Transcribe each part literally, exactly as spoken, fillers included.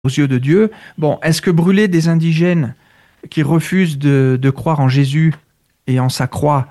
aux yeux de Dieu. Bon, est-ce que brûler des indigènes qui refusent de, de croire en Jésus et en sa croix,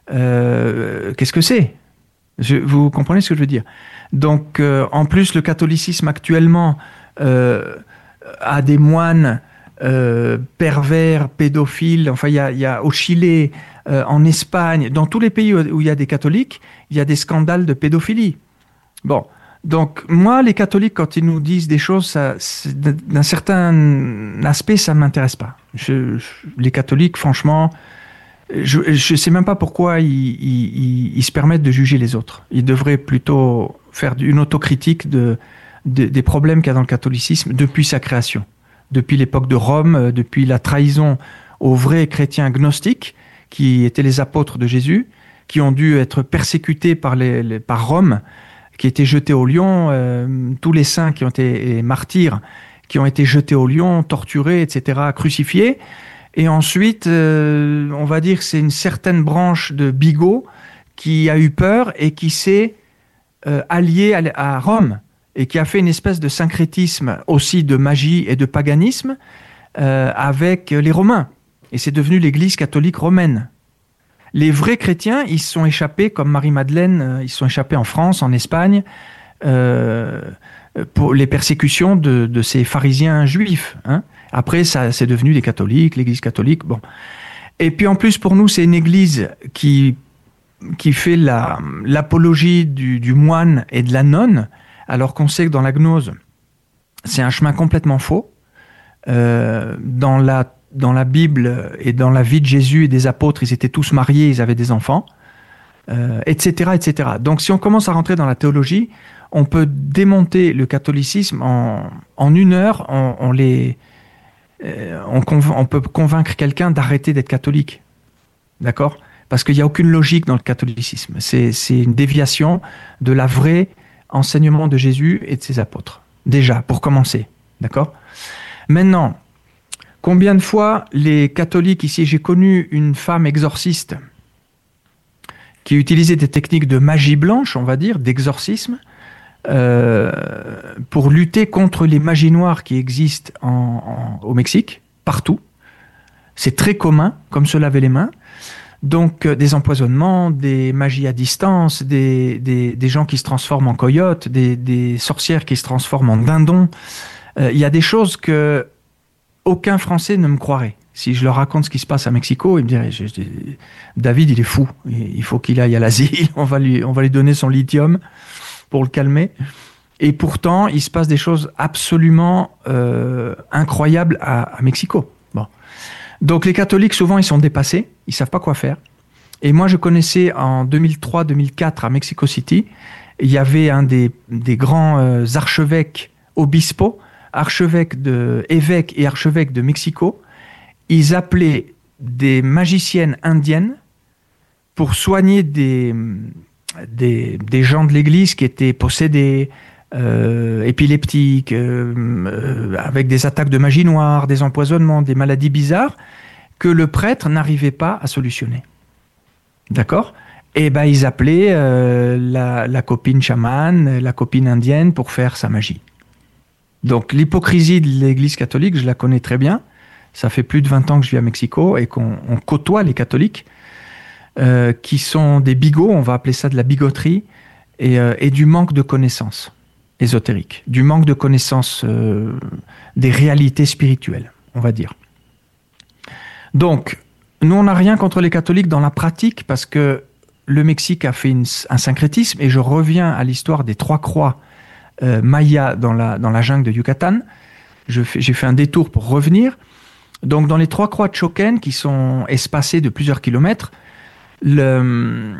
euh, qu'est-ce que c'est? Je, vous comprenez ce que je veux dire? Donc, euh, en plus, le catholicisme actuellement euh, a des moines euh, pervers, pédophiles. Enfin, il y a, il y a au Chili, euh, en Espagne, dans tous les pays où, où il y a des catholiques, il y a des scandales de pédophilie. Bon. Donc, moi, les catholiques, quand ils nous disent des choses, ça, d'un certain aspect, ça ne m'intéresse pas. Je, je, les catholiques, franchement, je ne sais même pas pourquoi ils, ils, ils se permettent de juger les autres. Ils devraient plutôt faire une autocritique de, de, des problèmes qu'il y a dans le catholicisme depuis sa création. Depuis l'époque de Rome, depuis la trahison aux vrais chrétiens gnostiques, qui étaient les apôtres de Jésus, qui ont dû être persécutés par, les, les, par Rome, qui étaient jetés au lion, euh, tous les saints qui ont été martyrs, qui ont été jetés au lion, torturés, et cetera, crucifiés. Et ensuite, euh, on va dire que c'est une certaine branche de bigots qui a eu peur et qui s'est euh, alliée à, à Rome et qui a fait une espèce de syncrétisme aussi de magie et de paganisme euh, avec les Romains. Et c'est devenu l'Église catholique romaine. Les vrais chrétiens, ils se sont échappés, comme Marie-Madeleine, ils se sont échappés en France, en Espagne, euh, pour les persécutions de, de ces pharisiens juifs. Hein. Après, ça, c'est devenu des catholiques, l'Église catholique. Bon. Et puis en plus, pour nous, c'est une Église qui, qui fait la, l'apologie du, du moine et de la nonne, alors qu'on sait que dans la gnose, c'est un chemin complètement faux. Euh, dans la Dans la Bible et dans la vie de Jésus et des apôtres, ils étaient tous mariés, ils avaient des enfants, euh, et cetera, et cetera. Donc, si on commence à rentrer dans la théologie, on peut démonter le catholicisme en, en une heure. On, on, les, euh, on, conv- on peut convaincre quelqu'un d'arrêter d'être catholique. D'accord? Parce qu'il n'y a aucune logique dans le catholicisme. C'est, c'est une déviation de la vraie enseignement de Jésus et de ses apôtres. Déjà, pour commencer. D'accord? Maintenant, combien de fois les catholiques, ici, j'ai connu une femme exorciste qui utilisait des techniques de magie blanche, on va dire, d'exorcisme, euh, pour lutter contre les magies noires qui existent en, en, au Mexique, partout. C'est très commun, comme se laver les mains. Donc, euh, des empoisonnements, des magies à distance, des, des, des gens qui se transforment en coyotes, des, des sorcières qui se transforment en dindons. Il euh, y a des choses que aucun Français ne me croirait. Si je leur raconte ce qui se passe à Mexico, ils me diraient je, je, David, il est fou. Il faut qu'il aille à l'asile. On va lui, on va lui donner son lithium pour le calmer. Et pourtant, il se passe des choses absolument euh, incroyables à, à Mexico. Bon. Donc les catholiques, souvent, ils sont dépassés. Ils savent pas quoi faire. Et moi, je connaissais en deux mille trois deux mille quatre à Mexico City, il y avait un des, des grands euh, archevêques obispo, archevêque de, évêque et archevêque de Mexico, ils appelaient des magiciennes indiennes pour soigner des, des, des gens de l'église qui étaient possédés, euh, épileptiques, euh, euh, avec des attaques de magie noire, des empoisonnements, des maladies bizarres, que le prêtre n'arrivait pas à solutionner. D'accord ? Et ben ils appelaient euh, la, la copine chamane, la copine indienne pour faire sa magie. Donc l'hypocrisie de l'Église catholique, je la connais très bien. Ça fait plus de vingt ans que je vis à Mexico et qu'on on côtoie les catholiques euh, qui sont des bigots, on va appeler ça de la bigoterie, et, euh, et du manque de connaissances ésotériques, du manque de connaissances euh, des réalités spirituelles, on va dire. Donc, nous, on n'a rien contre les catholiques dans la pratique parce que le Mexique a fait une, un syncrétisme, et je reviens à l'histoire des trois croix Euh, Maya dans la, dans la jungle de Yucatan. Je fais, j'ai fait un détour pour revenir. Donc, dans les trois croix de Choquén, qui sont espacées de plusieurs kilomètres, le,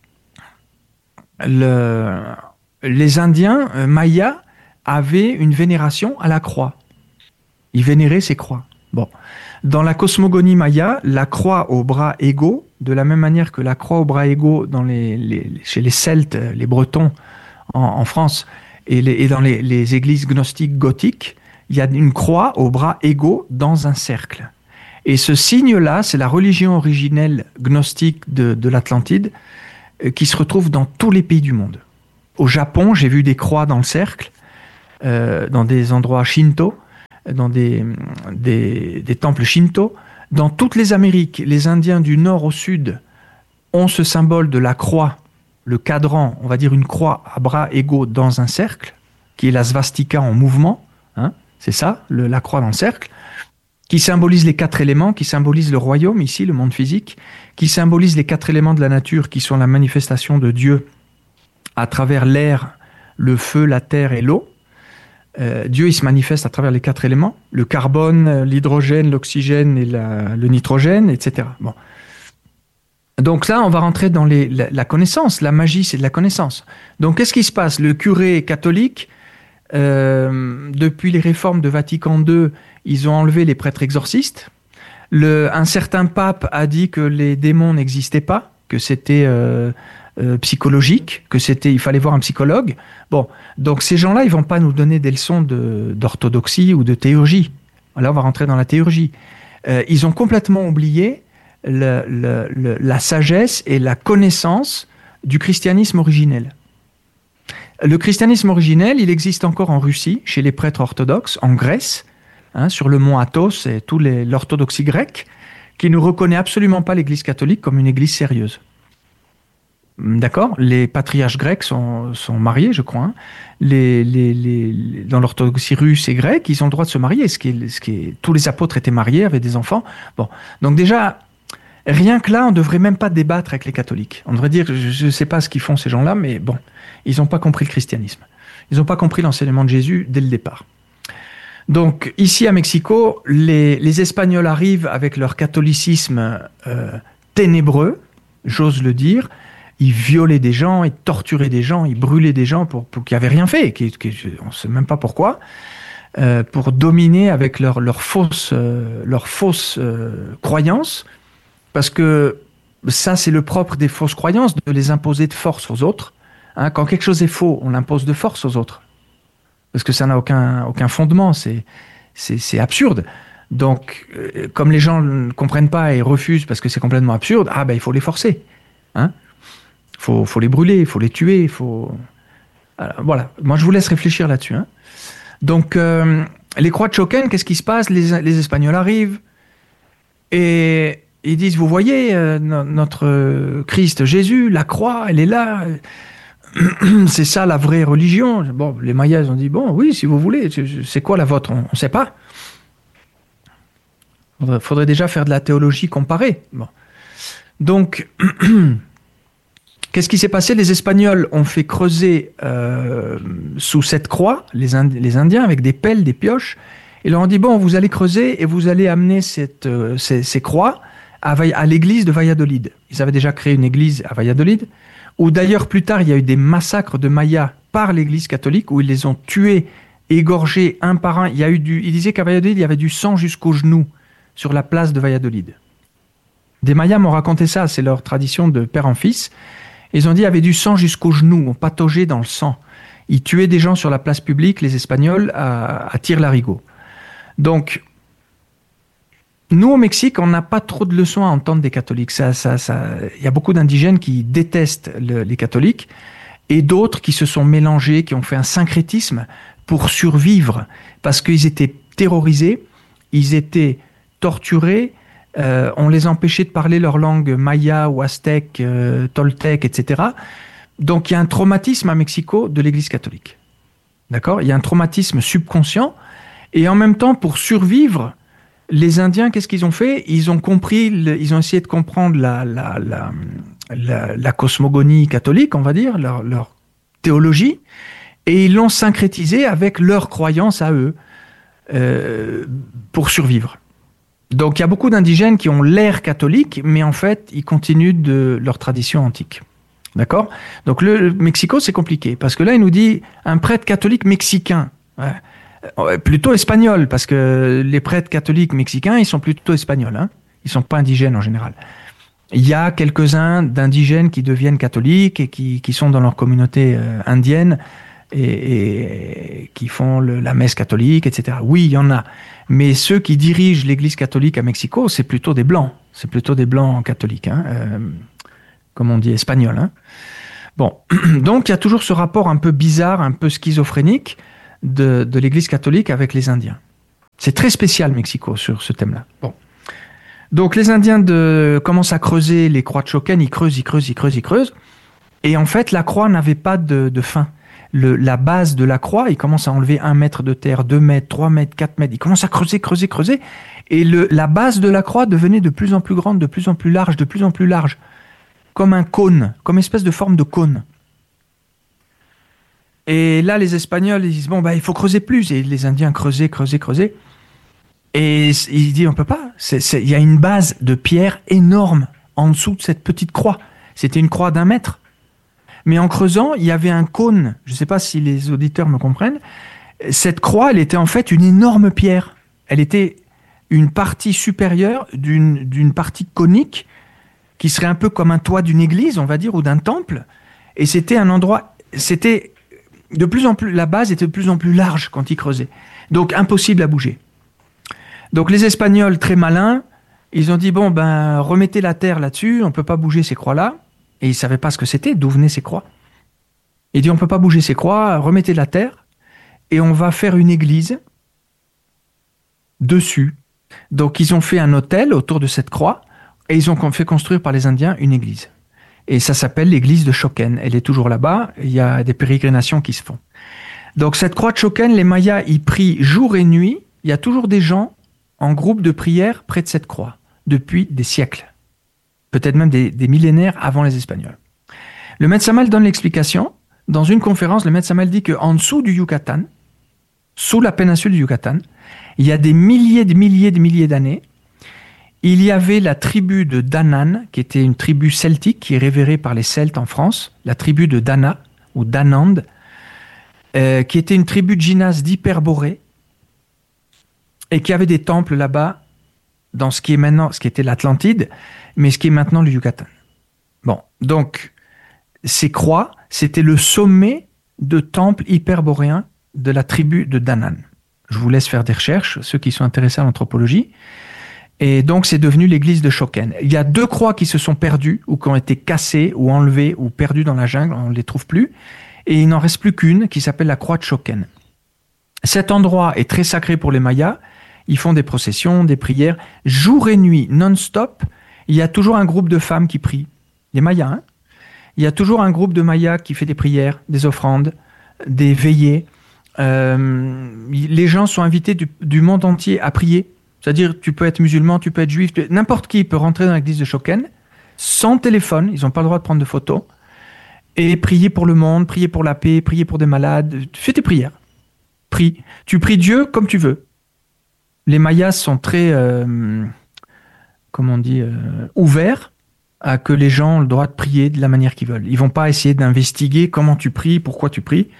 le, les Indiens euh, Mayas avaient une vénération à la croix. Ils vénéraient ces croix. Bon. Dans la cosmogonie Maya, la croix aux bras égaux, de la même manière que la croix aux bras égaux dans les, les, chez les Celtes, les Bretons en, en France, Et, les, et dans les, les églises gnostiques gothiques, il y a une croix aux bras égaux dans un cercle. Et ce signe-là, c'est la religion originelle gnostique de, de l'Atlantide euh, qui se retrouve dans tous les pays du monde. Au Japon, j'ai vu des croix dans le cercle, euh, dans des endroits shinto. dans des, des, des temples shinto. Dans toutes les Amériques, les Indiens du nord au sud ont ce symbole de la croix, le cadran, on va dire une croix à bras égaux dans un cercle, qui est la svastika en mouvement, hein, c'est ça, le, la croix dans le cercle, qui symbolise les quatre éléments, qui symbolise le royaume, ici, le monde physique, qui symbolise les quatre éléments de la nature, qui sont la manifestation de Dieu à travers l'air, le feu, la terre et l'eau. Euh, Dieu, il se manifeste à travers les quatre éléments, le carbone, l'hydrogène, l'oxygène et la, le nitrogène, et cetera. Bon. Donc là, on va rentrer dans les, la, la connaissance. La magie, c'est de la connaissance. Donc, qu'est-ce qui se passe? Le curé catholique, euh, depuis les réformes de Vatican deux, ils ont enlevé les prêtres exorcistes. Le, un certain pape a dit que les démons n'existaient pas, que c'était euh, euh, psychologique, que c'était, il fallait voir un psychologue. Bon, donc ces gens-là, ils vont pas nous donner des leçons de, d'orthodoxie ou de théurgie. Là, on va rentrer dans la théurgie. Euh, ils ont complètement oublié le, le, le, la sagesse et la connaissance du christianisme originel. Le christianisme originel, il existe encore en Russie, chez les prêtres orthodoxes, en Grèce, hein, sur le mont Athos et toute l'orthodoxie grecque, qui ne reconnaît absolument pas l'Église catholique comme une Église sérieuse. D'accord? Les patriarches grecs sont, sont mariés, je crois. Hein. Les, les, les, dans l'orthodoxie russe et grecque, ils ont le droit de se marier. Ce qui est, ce qui est, tous les apôtres étaient mariés, avaient des enfants. Bon, donc déjà, rien que là, on ne devrait même pas débattre avec les catholiques. On devrait dire, je ne sais pas ce qu'ils font ces gens-là, mais bon, ils n'ont pas compris le christianisme. Ils n'ont pas compris l'enseignement de Jésus dès le départ. Donc, ici à Mexico, les, les Espagnols arrivent avec leur catholicisme euh, ténébreux, j'ose le dire. Ils violaient des gens, ils torturaient des gens, ils brûlaient des gens pour, pour qui n'avaient rien fait, qui, qui, on ne sait même pas pourquoi, euh, pour dominer avec leurs leur fausses euh, leur fausse, euh, croyances. Parce que ça, c'est le propre des fausses croyances, de les imposer de force aux autres. Hein, quand quelque chose est faux, on l'impose de force aux autres. Parce que ça n'a aucun, aucun fondement, c'est, c'est, c'est absurde. Donc, euh, comme les gens ne comprennent pas et refusent parce que c'est complètement absurde, ah ben il faut les forcer. Hein, faut, faut les brûler, il faut les tuer, il faut... Alors, voilà, moi je vous laisse réfléchir là-dessus. Hein. Donc, euh, les croix de Choquén, qu'est-ce qui se passe? les, les Espagnols arrivent et ils disent, vous voyez, euh, no- notre Christ Jésus, la croix, elle est là... C'est ça la vraie religion. Bon, les Mayas ont dit, bon, oui, si vous voulez, c'est quoi la vôtre? On ne sait pas. Il faudrait, faudrait déjà faire de la théologie comparée. Bon. Donc, qu'est-ce qui s'est passé? Les Espagnols ont fait creuser euh, sous cette croix, les, Ind- les Indiens, avec des pelles, des pioches, et leur ont dit, bon, vous allez creuser et vous allez amener cette, euh, ces, ces croix à, Va- à l'église de Valladolid. Ils avaient déjà créé une église à Valladolid, où d'ailleurs plus tard il y a eu des massacres de Mayas par l'Église catholique, où ils les ont tués, égorgés un par un. Il y a eu du, ils disaient qu'à Valladolid il y avait du sang jusqu'aux genoux sur la place de Valladolid. Des Mayas m'ont raconté ça, c'est leur tradition de père en fils. Ils ont dit qu'il y avait du sang jusqu'aux genoux, on pataugeait dans le sang. Ils tuaient des gens sur la place publique, les Espagnols, à, à tire-larigot. Donc, nous, au Mexique, on n'a pas trop de leçons à entendre des catholiques. Ça, ça, ça... Il y a beaucoup d'indigènes qui détestent le, les catholiques et d'autres qui se sont mélangés, qui ont fait un syncrétisme pour survivre parce qu'ils étaient terrorisés, ils étaient torturés, euh, on les empêchait de parler leur langue maya ou aztèque, euh, toltèque, et cetera. Donc, il y a un traumatisme à Mexico de l'Église catholique. D'accord? Il y a un traumatisme subconscient et en même temps, pour survivre, les Indiens, qu'est-ce qu'ils ont fait? Ils ont compris, ils ont essayé de comprendre la, la, la, la, la cosmogonie catholique, on va dire, leur, leur théologie, et ils l'ont syncrétisé avec leurs croyances à eux euh, pour survivre. Donc il y a beaucoup d'indigènes qui ont l'air catholique, mais en fait, ils continuent de leur tradition antique. D'accord? Donc le, le Mexico, c'est compliqué, parce que là, il nous dit un prêtre catholique mexicain. Ouais. Plutôt espagnol, parce que les prêtres catholiques mexicains, ils sont plutôt espagnols. Hein, ils ne sont pas indigènes en général. Il y a quelques-uns d'indigènes qui deviennent catholiques et qui, qui sont dans leur communauté euh, indienne et, et qui font le, la messe catholique, et cetera. Oui, il y en a. Mais ceux qui dirigent l'église catholique à Mexico, c'est plutôt des blancs. C'est plutôt des blancs catholiques, hein, euh, comme on dit espagnol. Hein. Bon, donc il y a toujours ce rapport un peu bizarre, un peu schizophrénique, De, de l'Église catholique avec les Indiens. C'est très spécial, Mexico, sur ce thème-là. Bon. Donc, les Indiens de, commencent à creuser les croix de Choquén. Ils creusent, ils creusent, ils creusent, ils creusent. Et en fait, la croix n'avait pas de, de fin. Le, la base de la croix, ils commencent à enlever un mètre de terre, deux mètres, trois mètres, quatre mètres. Ils commencent à creuser, creuser, creuser. Et le, la base de la croix devenait de plus en plus grande, de plus en plus large, de plus en plus large. Comme un cône, comme une espèce de forme de cône. Et là, les Espagnols, ils disent, bon, bah, il faut creuser plus. Et les Indiens creusaient, creusaient, creusaient. Et ils disent, on peut pas. Il y a une base de pierre énorme en dessous de cette petite croix. C'était une croix d'un mètre. Mais en creusant, il y avait un cône. Je ne sais pas si les auditeurs me comprennent. Cette croix, elle était en fait une énorme pierre. Elle était une partie supérieure d'une, d'une partie conique qui serait un peu comme un toit d'une église, on va dire, ou d'un temple. Et c'était un endroit... C'était... De plus en plus, la base était de plus en plus large quand ils creusaient. Donc, impossible à bouger. Donc, les Espagnols, très malins, ils ont dit, bon, ben, remettez la terre là-dessus, on ne peut pas bouger ces croix-là. Et ils ne savaient pas ce que c'était, d'où venaient ces croix. Ils disent, on ne peut pas bouger ces croix, remettez la terre, et on va faire une église dessus. Donc, ils ont fait un autel autour de cette croix, et ils ont fait construire par les Indiens une église. Et ça s'appelle l'église de Choquén. Elle est toujours là-bas. Il y a des pérégrinations qui se font. Donc, cette croix de Choquén, les Mayas y prient jour et nuit. Il y a toujours des gens en groupe de prière près de cette croix, depuis des siècles. Peut-être même des, des millénaires avant les Espagnols. Le maître Samal donne l'explication. Dans une conférence, le maître Samal dit qu'en dessous du Yucatan, sous la péninsule du Yucatan, il y a des milliers de milliers de milliers d'années, il y avait la tribu de Danann, qui était une tribu celtique qui est révérée par les Celtes en France, la tribu de Dana, ou Danand, euh, qui était une tribu de Ginas d'Hyperborée, et qui avait des temples là-bas, dans ce qui est maintenant, ce qui était l'Atlantide, mais ce qui est maintenant le Yucatan. Bon, donc, ces croix, c'était le sommet de temples hyperboréens de la tribu de Danann. Je vous laisse faire des recherches, ceux qui sont intéressés à l'anthropologie. Et donc, c'est devenu l'église de Choquén. Il y a deux croix qui se sont perdues, ou qui ont été cassées, ou enlevées, ou perdues dans la jungle, on ne les trouve plus. Et il n'en reste plus qu'une, qui s'appelle la croix de Choquén. Cet endroit est très sacré pour les Mayas. Ils font des processions, des prières. Jour et nuit, non-stop, il y a toujours un groupe de femmes qui prient. Les Mayas, hein. Il y a toujours un groupe de Mayas qui fait des prières, des offrandes, des veillées. Euh, les gens sont invités du, du monde entier à prier. C'est-à-dire, tu peux être musulman, tu peux être juif, tu... n'importe qui peut rentrer dans l'église de Choquén sans téléphone, ils n'ont pas le droit de prendre de photos, et prier pour le monde, prier pour la paix, prier pour des malades. Tu fais tes prières. Prie. Tu pries Dieu comme tu veux. Les Mayas sont très, euh, comment on dit, euh, ouverts à que les gens ont le droit de prier de la manière qu'ils veulent. Ils ne vont pas essayer d'investiguer comment tu pries, pourquoi tu pries,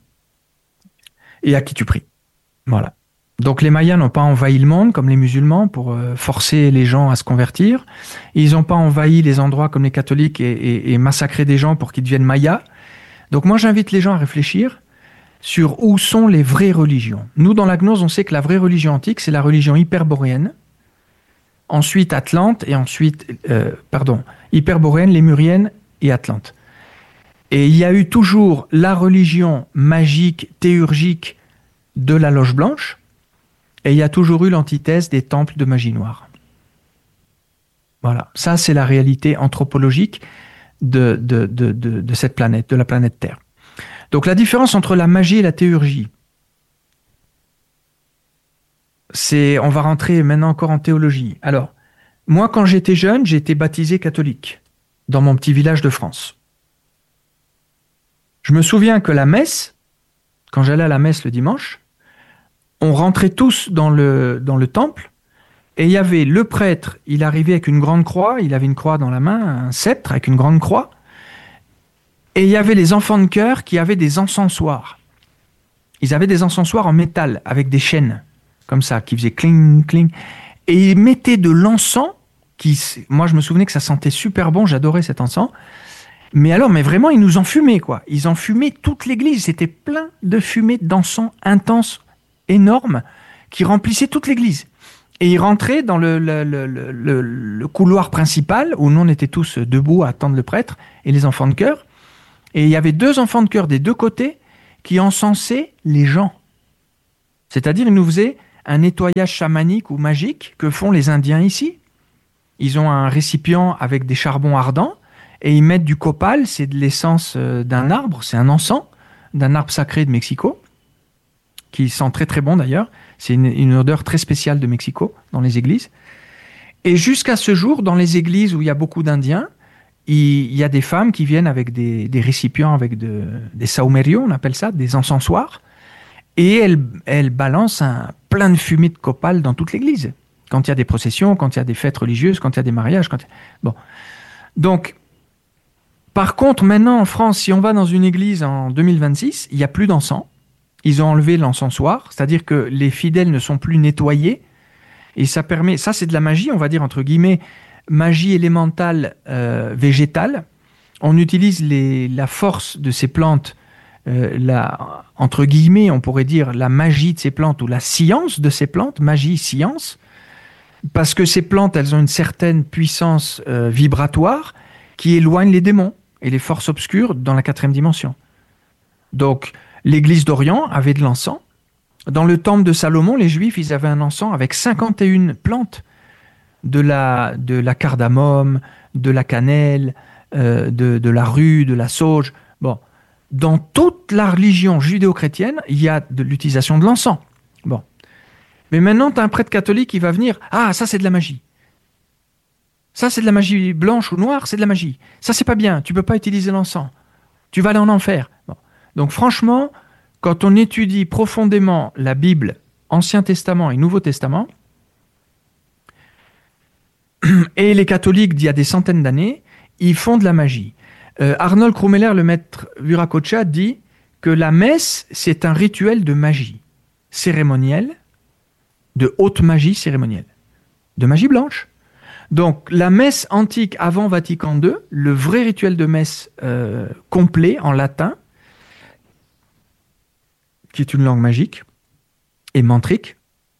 et à qui tu pries. Voilà. Donc les Mayas n'ont pas envahi le monde comme les musulmans pour euh, forcer les gens à se convertir. Ils n'ont pas envahi les endroits comme les catholiques et, et, et massacré des gens pour qu'ils deviennent Mayas. Donc moi j'invite les gens à réfléchir sur où sont les vraies religions. Nous dans la gnose on sait que la vraie religion antique c'est la religion hyperboréenne, ensuite Atlante et ensuite, euh, pardon, hyperboréenne, lémurienne et Atlante. Et il y a eu toujours la religion magique, théurgique de la loge blanche. Et il y a toujours eu l'antithèse des temples de magie noire. Voilà, ça c'est la réalité anthropologique de, de, de, de, de cette planète, de la planète Terre. Donc la différence entre la magie et la théurgie, c'est, on va rentrer maintenant encore en théologie. Alors, moi quand j'étais jeune, j'ai été baptisé catholique dans mon petit village de France. Je me souviens que la messe, quand j'allais à la messe le dimanche, on rentrait tous dans le, dans le temple et il y avait le prêtre, il arrivait avec une grande croix, il avait une croix dans la main, un sceptre avec une grande croix, et il y avait les enfants de chœur qui avaient des encensoirs. Ils avaient des encensoirs en métal avec des chaînes, comme ça, qui faisaient cling, cling, et ils mettaient de l'encens, qui, moi je me souvenais que ça sentait super bon, j'adorais cet encens, mais alors, mais vraiment, ils nous enfumaient, quoi. Ils enfumaient toute l'église, c'était plein de fumée d'encens intense, énorme, qui remplissait toute l'église. Et ils rentraient dans le, le, le, le, le couloir principal, où nous on était tous debout à attendre le prêtre, et les enfants de chœur. Et il y avait deux enfants de chœur des deux côtés, qui encensaient les gens. C'est-à-dire, ils nous faisaient un nettoyage chamanique ou magique que font les Indiens ici. Ils ont un récipient avec des charbons ardents et ils mettent du copal, c'est de l'essence d'un arbre, c'est un encens d'un arbre sacré de Mexico, qui sent très très bon d'ailleurs. C'est une, une odeur très spéciale de Mexico dans les églises. Et jusqu'à ce jour, dans les églises où il y a beaucoup d'Indiens, il, il y a des femmes qui viennent avec des, des récipients, avec de, des saumerios, on appelle ça, des encensoirs, et elles, elles balancent un, plein de fumée de copal dans toute l'église. Quand il y a des processions, quand il y a des fêtes religieuses, quand il y a des mariages. Quand il y a... Bon. Donc, par contre, maintenant en France, si on va dans une église en deux mille vingt-six, il n'y a plus d'encens. Ils ont enlevé l'encensoir, c'est-à-dire que les fidèles ne sont plus nettoyés. Et ça permet, ça c'est de la magie, on va dire entre guillemets, magie élémentale euh, végétale. On utilise les, la force de ces plantes, euh, la, entre guillemets, on pourrait dire la magie de ces plantes ou la science de ces plantes, magie, science, parce que ces plantes, elles ont une certaine puissance euh, vibratoire qui éloigne les démons et les forces obscures dans la quatrième dimension. Donc, l'église d'Orient avait de l'encens. Dans le temple de Salomon, les Juifs, ils avaient un encens avec cinquante et une plantes, de la, de la cardamome, de la cannelle, euh, de, de la rue, de la sauge. Bon, dans toute la religion judéo-chrétienne, il y a de l'utilisation de l'encens. Bon, mais maintenant, tu as un prêtre catholique qui va venir. Ah, ça, c'est de la magie. Ça, c'est de la magie blanche ou noire, c'est de la magie. Ça, c'est pas bien. Tu peux pas utiliser l'encens. Tu vas aller en enfer. Bon. Donc, franchement, quand on étudie profondément la Bible, Ancien Testament et Nouveau Testament, et les catholiques d'il y a des centaines d'années, ils font de la magie. Euh, Arnold Krummeller, le maître Viracocha, dit que la messe, c'est un rituel de magie cérémonielle, de haute magie cérémonielle, de magie blanche. Donc, la messe antique avant Vatican deux, le vrai rituel de messe euh, complet en latin, qui est une langue magique et mantrique,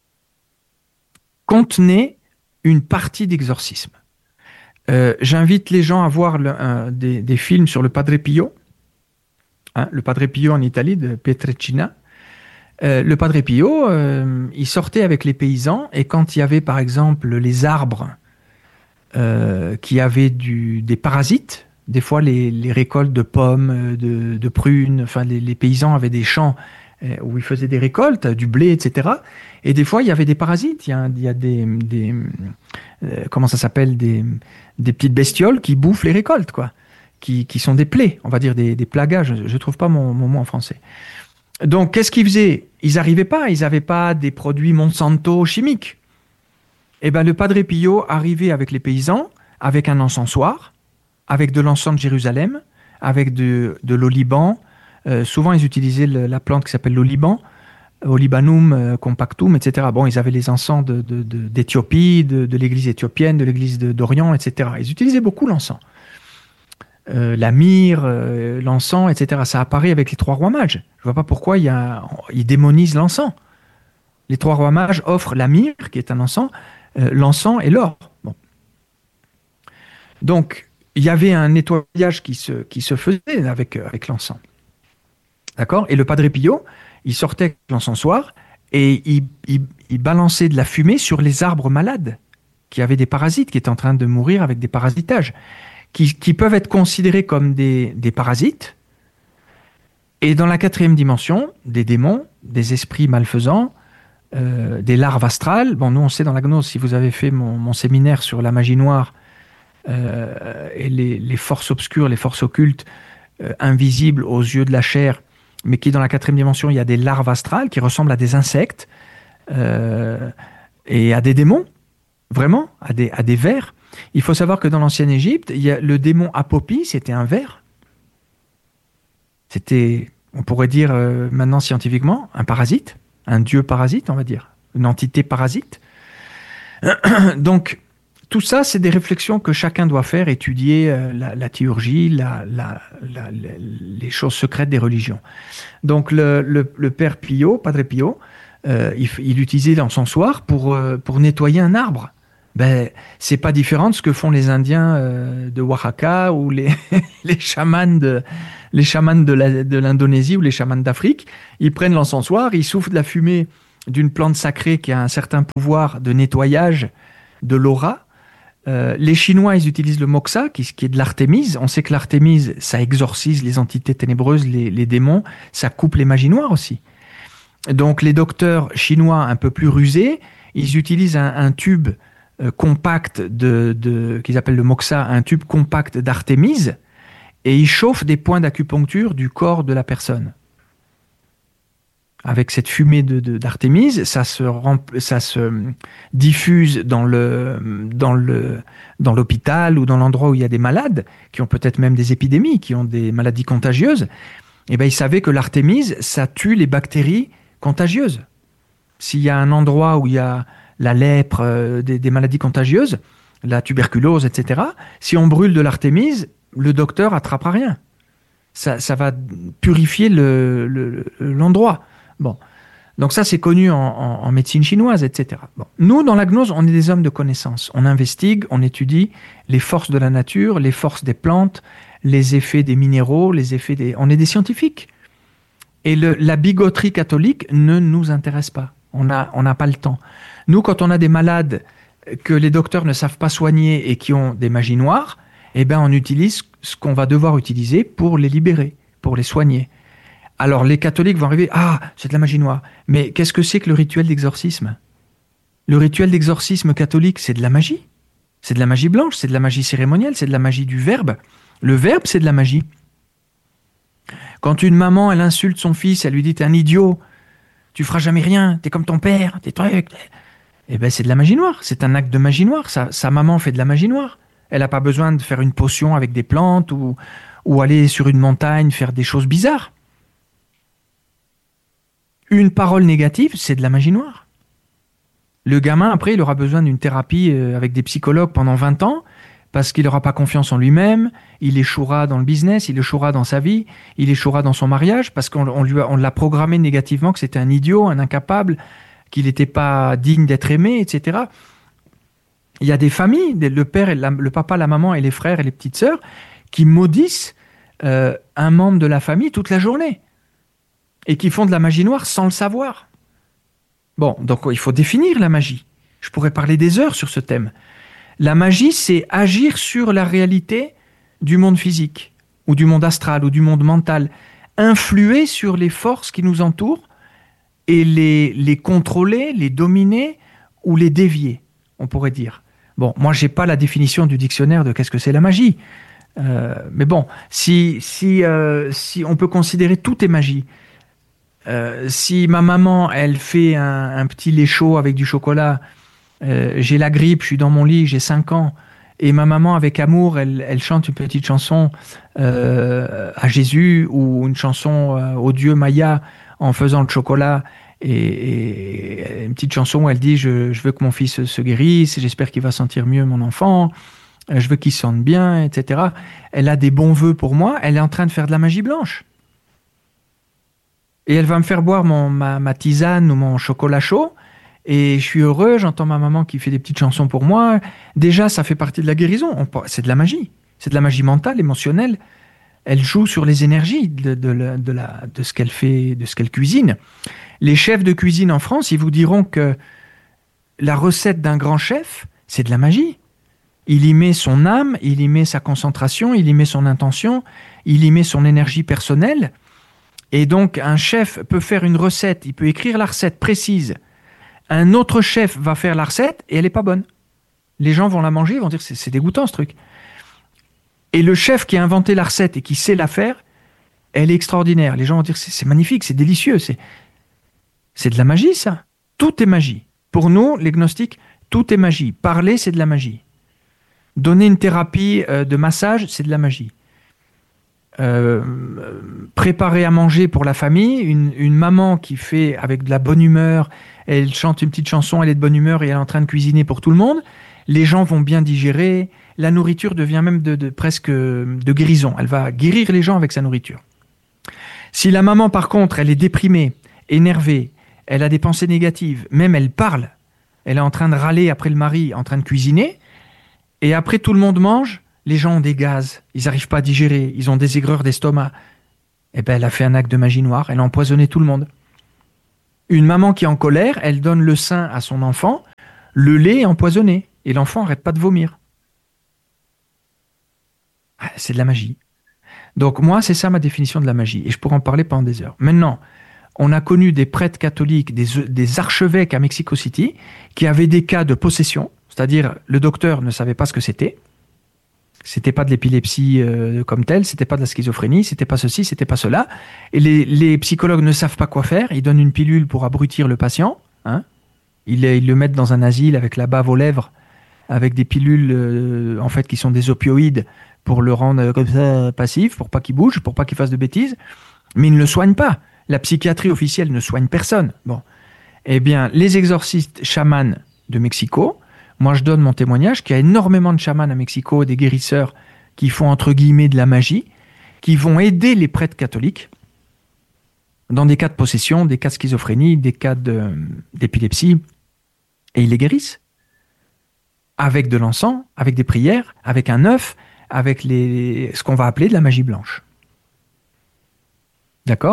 contenait une partie d'exorcisme. Euh, j'invite les gens à voir le, un, des, des films sur le Padre Pio, hein, le Padre Pio en Italie, de Pietrelcina. Euh, le Padre Pio, euh, il sortait avec les paysans, et quand il y avait par exemple les arbres euh, qui avaient du, des parasites, des fois les, les récoltes de pommes, de, de prunes, enfin les, les paysans avaient des champs où ils faisaient des récoltes, du blé, et cetera. Et des fois, il y avait des parasites, il y a, il y a des, des euh, comment ça s'appelle, des, des petites bestioles qui bouffent les récoltes, quoi, qui, qui sont des plaies, on va dire des, des plagages, je ne trouve pas mon, mon mot en français. Donc, qu'est-ce qu'ils faisaient? Ils n'arrivaient pas, ils n'avaient pas des produits Monsanto chimiques. Eh bien, le Padre Pio arrivait avec les paysans, avec un encensoir, avec de l'encens de Jérusalem, avec de, de l'oliban. Euh, souvent, ils utilisaient le, la plante qui s'appelle l'oliban, Olibanum euh, compactum, et cetera. Bon, ils avaient les encens de, de, de, d'Éthiopie, de, de l'église éthiopienne, de l'église de, d'Orient, et cetera. Ils utilisaient beaucoup l'encens. Euh, la myrrhe, euh, l'encens, et cetera. Ça apparaît avec les trois rois mages. Je ne vois pas pourquoi il y a, ils démonisent l'encens. Les trois rois mages offrent la myrrhe, qui est un encens, euh, l'encens et l'or. Bon. Donc, il y avait un nettoyage qui se, qui se faisait avec, avec l'encens. D'accord? Et le Padre Pio, il sortait avec l'encensoir et il, il, il balançait de la fumée sur les arbres malades qui avaient des parasites, qui étaient en train de mourir avec des parasitages, qui, qui peuvent être considérés comme des, des parasites. Et dans la quatrième dimension, des démons, des esprits malfaisants, euh, des larves astrales. Bon, nous, on sait dans la gnose, si vous avez fait mon, mon séminaire sur la magie noire euh, et les, les forces obscures, les forces occultes, euh, invisibles aux yeux de la chair, mais qui dans la quatrième dimension, il y a des larves astrales qui ressemblent à des insectes euh, et à des démons, vraiment, à des, à des vers. Il faut savoir que dans l'ancienne Égypte, il y a, le démon Apopi, c'était un ver. C'était, on pourrait dire euh, maintenant scientifiquement, un parasite, un dieu parasite, on va dire, une entité parasite. Donc, tout ça, c'est des réflexions que chacun doit faire, étudier euh, la, la théurgie, la, la, la, la, les choses secrètes des religions. Donc, le, le, le père Pio, Padre Pio, euh, il, il utilisait l'encensoir pour, euh, pour nettoyer un arbre. Ben, c'est pas différent de ce que font les Indiens euh, de Oaxaca ou les, les chamans de, les chamans de, la, de l'Indonésie ou les chamans d'Afrique. Ils prennent l'encensoir, ils soufflent de la fumée d'une plante sacrée qui a un certain pouvoir de nettoyage de l'aura. Euh, les Chinois, ils utilisent le moxa, qui, qui est de l'artémise. On sait que l'artémise, ça exorcise les entités ténébreuses, les, les démons, ça coupe les magies noires aussi. Donc les docteurs chinois un peu plus rusés, ils utilisent un, un tube euh, compact de, de, qu'ils appellent le moxa, un tube compact d'artémise, et ils chauffent des points d'acupuncture du corps de la personne. Avec cette fumée de, de, d'artémise, ça se, rempl- ça se diffuse dans, le, dans, le, dans l'hôpital ou dans l'endroit où il y a des malades, qui ont peut-être même des épidémies, qui ont des maladies contagieuses. Et ben, ils savaient que l'artémise, ça tue les bactéries contagieuses. S'il y a un endroit où il y a la lèpre, euh, des, des maladies contagieuses, la tuberculose, et cetera, si on brûle de l'artémise, le docteur attrapera rien. Ça, ça va purifier le, le, l'endroit. Bon, donc ça c'est connu en, en, en médecine chinoise, et cetera. Bon. Nous, dans la gnose, on est des hommes de connaissance. On investigue, on étudie les forces de la nature, les forces des plantes, les effets des minéraux, les effets des... On est des scientifiques. Et le, la bigoterie catholique ne nous intéresse pas. On n'a on n'a pas le temps. Nous, quand on a des malades que les docteurs ne savent pas soigner et qui ont des magies noires, eh ben, on utilise ce qu'on va devoir utiliser pour les libérer, pour les soigner. Alors les catholiques vont arriver, ah, c'est de la magie noire. Mais qu'est-ce que c'est que le rituel d'exorcisme ? Le rituel d'exorcisme catholique, c'est de la magie. C'est de la magie blanche, c'est de la magie cérémonielle, c'est de la magie du verbe. Le verbe, c'est de la magie. Quand une maman, elle insulte son fils, elle lui dit, t'es un idiot, tu feras jamais rien, t'es comme ton père, t'es trucs. Eh ben, c'est de la magie noire, c'est un acte de magie noire. Sa, sa maman fait de la magie noire. Elle n'a pas besoin de faire une potion avec des plantes ou, ou aller sur une montagne faire des choses bizarres. Une parole négative, c'est de la magie noire. Le gamin, après, il aura besoin d'une thérapie avec des psychologues pendant vingt ans parce qu'il n'aura pas confiance en lui-même, il échouera dans le business, il échouera dans sa vie, il échouera dans son mariage parce qu'on on lui a, on l'a programmé négativement que c'était un idiot, un incapable, qu'il n'était pas digne d'être aimé, et cetera. Il y a des familles, le père, et la, le papa, la maman et les frères et les petites sœurs qui maudissent euh, un membre de la famille toute la journée et qui font de la magie noire sans le savoir. Bon, donc il faut définir la magie. Je pourrais parler des heures sur ce thème. La magie, c'est agir sur la réalité du monde physique, ou du monde astral, ou du monde mental, influer sur les forces qui nous entourent et les, les contrôler, les dominer ou les dévier, on pourrait dire. Bon, moi, je n'ai pas la définition du dictionnaire de qu'est-ce que c'est la magie. Euh, mais bon, si, si, euh, si on peut considérer tout est magie. Euh, si ma maman, elle fait un, un petit lait chaud avec du chocolat, euh, j'ai la grippe, je suis dans mon lit, j'ai cinq ans, et ma maman, avec amour, elle, elle chante une petite chanson euh, à Jésus ou une chanson euh, au Dieu Maya en faisant le chocolat, et, et une petite chanson où elle dit je, je veux que mon fils se guérisse, j'espère qu'il va sentir mieux mon enfant, je veux qu'il se sente bien, et cetera. Elle a des bons vœux pour moi, elle est en train de faire de la magie blanche. Et elle va me faire boire mon, ma, ma tisane ou mon chocolat chaud. Et je suis heureux, j'entends ma maman qui fait des petites chansons pour moi. Déjà, ça fait partie de la guérison. On, c'est de la magie. C'est de la magie mentale, émotionnelle. Elle joue sur les énergies de, de, de, de, la, de ce qu'elle fait, de ce qu'elle cuisine. Les chefs de cuisine en France, ils vous diront que la recette d'un grand chef, c'est de la magie. Il y met son âme, il y met sa concentration, il y met son intention, il y met son énergie personnelle. Et donc, un chef peut faire une recette, il peut écrire la recette précise. Un autre chef va faire la recette et elle n'est pas bonne. Les gens vont la manger, ils vont dire c'est, c'est dégoûtant ce truc. Et le chef qui a inventé la recette et qui sait la faire, elle est extraordinaire. Les gens vont dire c'est, c'est magnifique, c'est délicieux. C'est, c'est de la magie, ça. Tout est magie. Pour nous, les gnostiques, tout est magie. Parler, c'est de la magie. Donner une thérapie euh, de massage, c'est de la magie. Euh, préparer à manger pour la famille, une, une maman qui fait avec de la bonne humeur, elle chante une petite chanson, elle est de bonne humeur et elle est en train de cuisiner pour tout le monde, les gens vont bien digérer, la nourriture devient même de, de, presque de guérison, elle va guérir les gens avec sa nourriture. Si la maman par contre, elle est déprimée, énervée, elle a des pensées négatives, même elle parle, elle est en train de râler après le mari, en train de cuisiner, et après tout le monde mange, les gens ont des gaz, ils n'arrivent pas à digérer, ils ont des aigreurs d'estomac. Eh bien, elle a fait un acte de magie noire, elle a empoisonné tout le monde. Une maman qui est en colère, elle donne le sein à son enfant, le lait est empoisonné, et l'enfant n'arrête pas de vomir. Ah, c'est de la magie. Donc moi, c'est ça ma définition de la magie, et je pourrais en parler pendant des heures. Maintenant, on a connu des prêtres catholiques, des, des archevêques à Mexico City, qui avaient des cas de possession, c'est-à-dire le docteur ne savait pas ce que c'était, c'était pas de l'épilepsie euh, comme telle, c'était pas de la schizophrénie, c'était pas ceci, c'était pas cela, et les, les psychologues ne savent pas quoi faire, ils donnent une pilule pour abrutir le patient, hein, ils, ils le mettent dans un asile avec la bave aux lèvres, avec des pilules euh, en fait qui sont des opioïdes, pour le rendre comme ça passif, pour pas qu'il bouge, pour pas qu'il fasse de bêtises, mais ils ne le soignent pas. La psychiatrie officielle ne soigne personne. Bon, eh bien, les exorcistes chamans de Mexico, moi je donne mon témoignage qu'il y a énormément de chamans à Mexico, des guérisseurs qui font entre guillemets de la magie, qui vont aider les prêtres catholiques dans des cas de possession, des cas de schizophrénie, des cas de, d'épilepsie, et ils les guérissent avec de l'encens, avec des prières, avec un œuf, avec les, ce qu'on va appeler de la magie blanche. D'accord ?